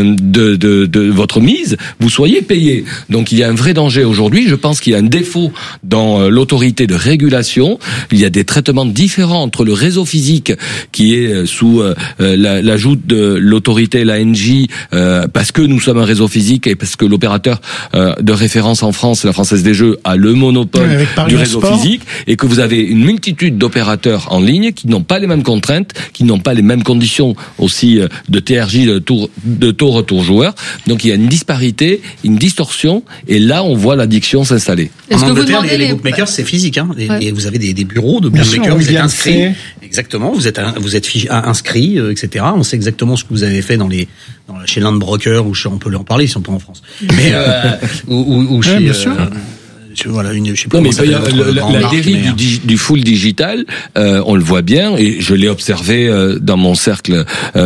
de votre mise, vous soyez payé. Donc il y a un vrai danger aujourd'hui. Je pense qu'il y a un défaut dans l'autorité de régulation. Il y a des traitements différents entre le réseau physique qui est sous l'ajout de l'autorité, l'ANJ, parce que nous sommes un réseau physique et parce que l'opérateur de référence en France, la Française des Jeux, a le monopole du réseau physique, et que vous avez une multitude d'opérateurs en ligne qui n'ont pas les mêmes contraintes, qui n'ont pas les mêmes conditions aussi de TRJ, de taux retour joueur. Donc il y a une disparité, une distorsion, et là on voit l'addiction s'installer. En Angleterre, les bookmakers, c'est physique, hein. Et vous avez des bureaux de bookmakers, vous êtes inscrits. Exactement, vous êtes inscrits, etc. On sait exactement ce que vous avez fait chez l'un de brokers, ou on peut en parler si on peut en France. Mais ou chez bien sûr. Voilà, je sais pas. Non, mais la dérive du full digital, on le voit bien, et je l'ai observé dans mon cercle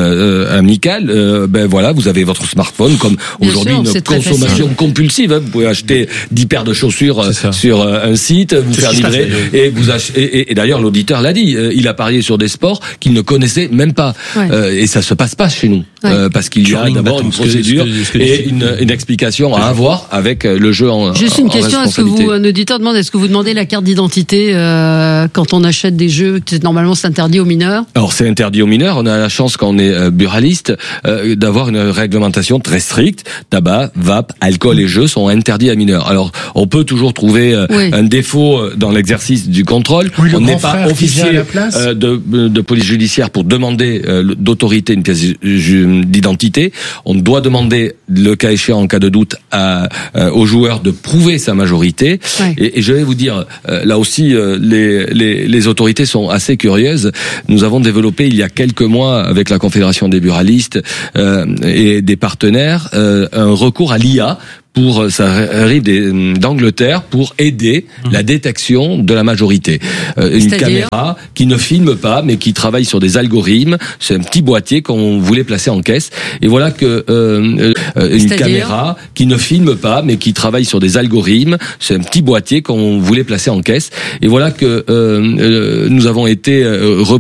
amical. Ben voilà, vous avez votre smartphone, comme aujourd'hui une consommation compulsive. Hein. Vous pouvez acheter 10 paires de chaussures sur un site, vous faire livrer, et d'ailleurs l'auditeur l'a dit, il a parié sur des sports qu'il ne connaissait même pas, et ça se passe pas chez nous, parce qu'il y a d'abord une procédure et une explication à avoir avec le jeu en Juste une question, est-ce que un auditeur demande, est-ce que vous demandez la carte d'identité quand on achète des jeux? Normalement, c'est interdit aux mineurs. Alors, c'est interdit aux mineurs. On a la chance, quand on est buraliste, d'avoir une réglementation très stricte. Tabac, vape, alcool et jeux sont interdits à mineurs. Alors, on peut toujours trouver un défaut dans l'exercice du contrôle. On n'est pas officier de police judiciaire pour demander d'autorité une pièce d'identité. On doit demander, le cas échéant, en cas de doute, aux joueurs de prouver sa majorité. Et je vais vous dire, là aussi, les autorités sont assez curieuses. Nous avons développé il y a quelques mois avec la Confédération des buralistes et des partenaires un recours à l'IA. Ça arrive d'Angleterre pour aider la détection de la majorité. Une caméra qui ne filme pas, mais qui travaille sur des algorithmes. C'est un petit boîtier qu'on voulait placer en caisse. Et voilà que une caméra qui ne filme pas, mais qui travaille sur des algorithmes. C'est un petit boîtier qu'on voulait placer en caisse. Et voilà que nous avons été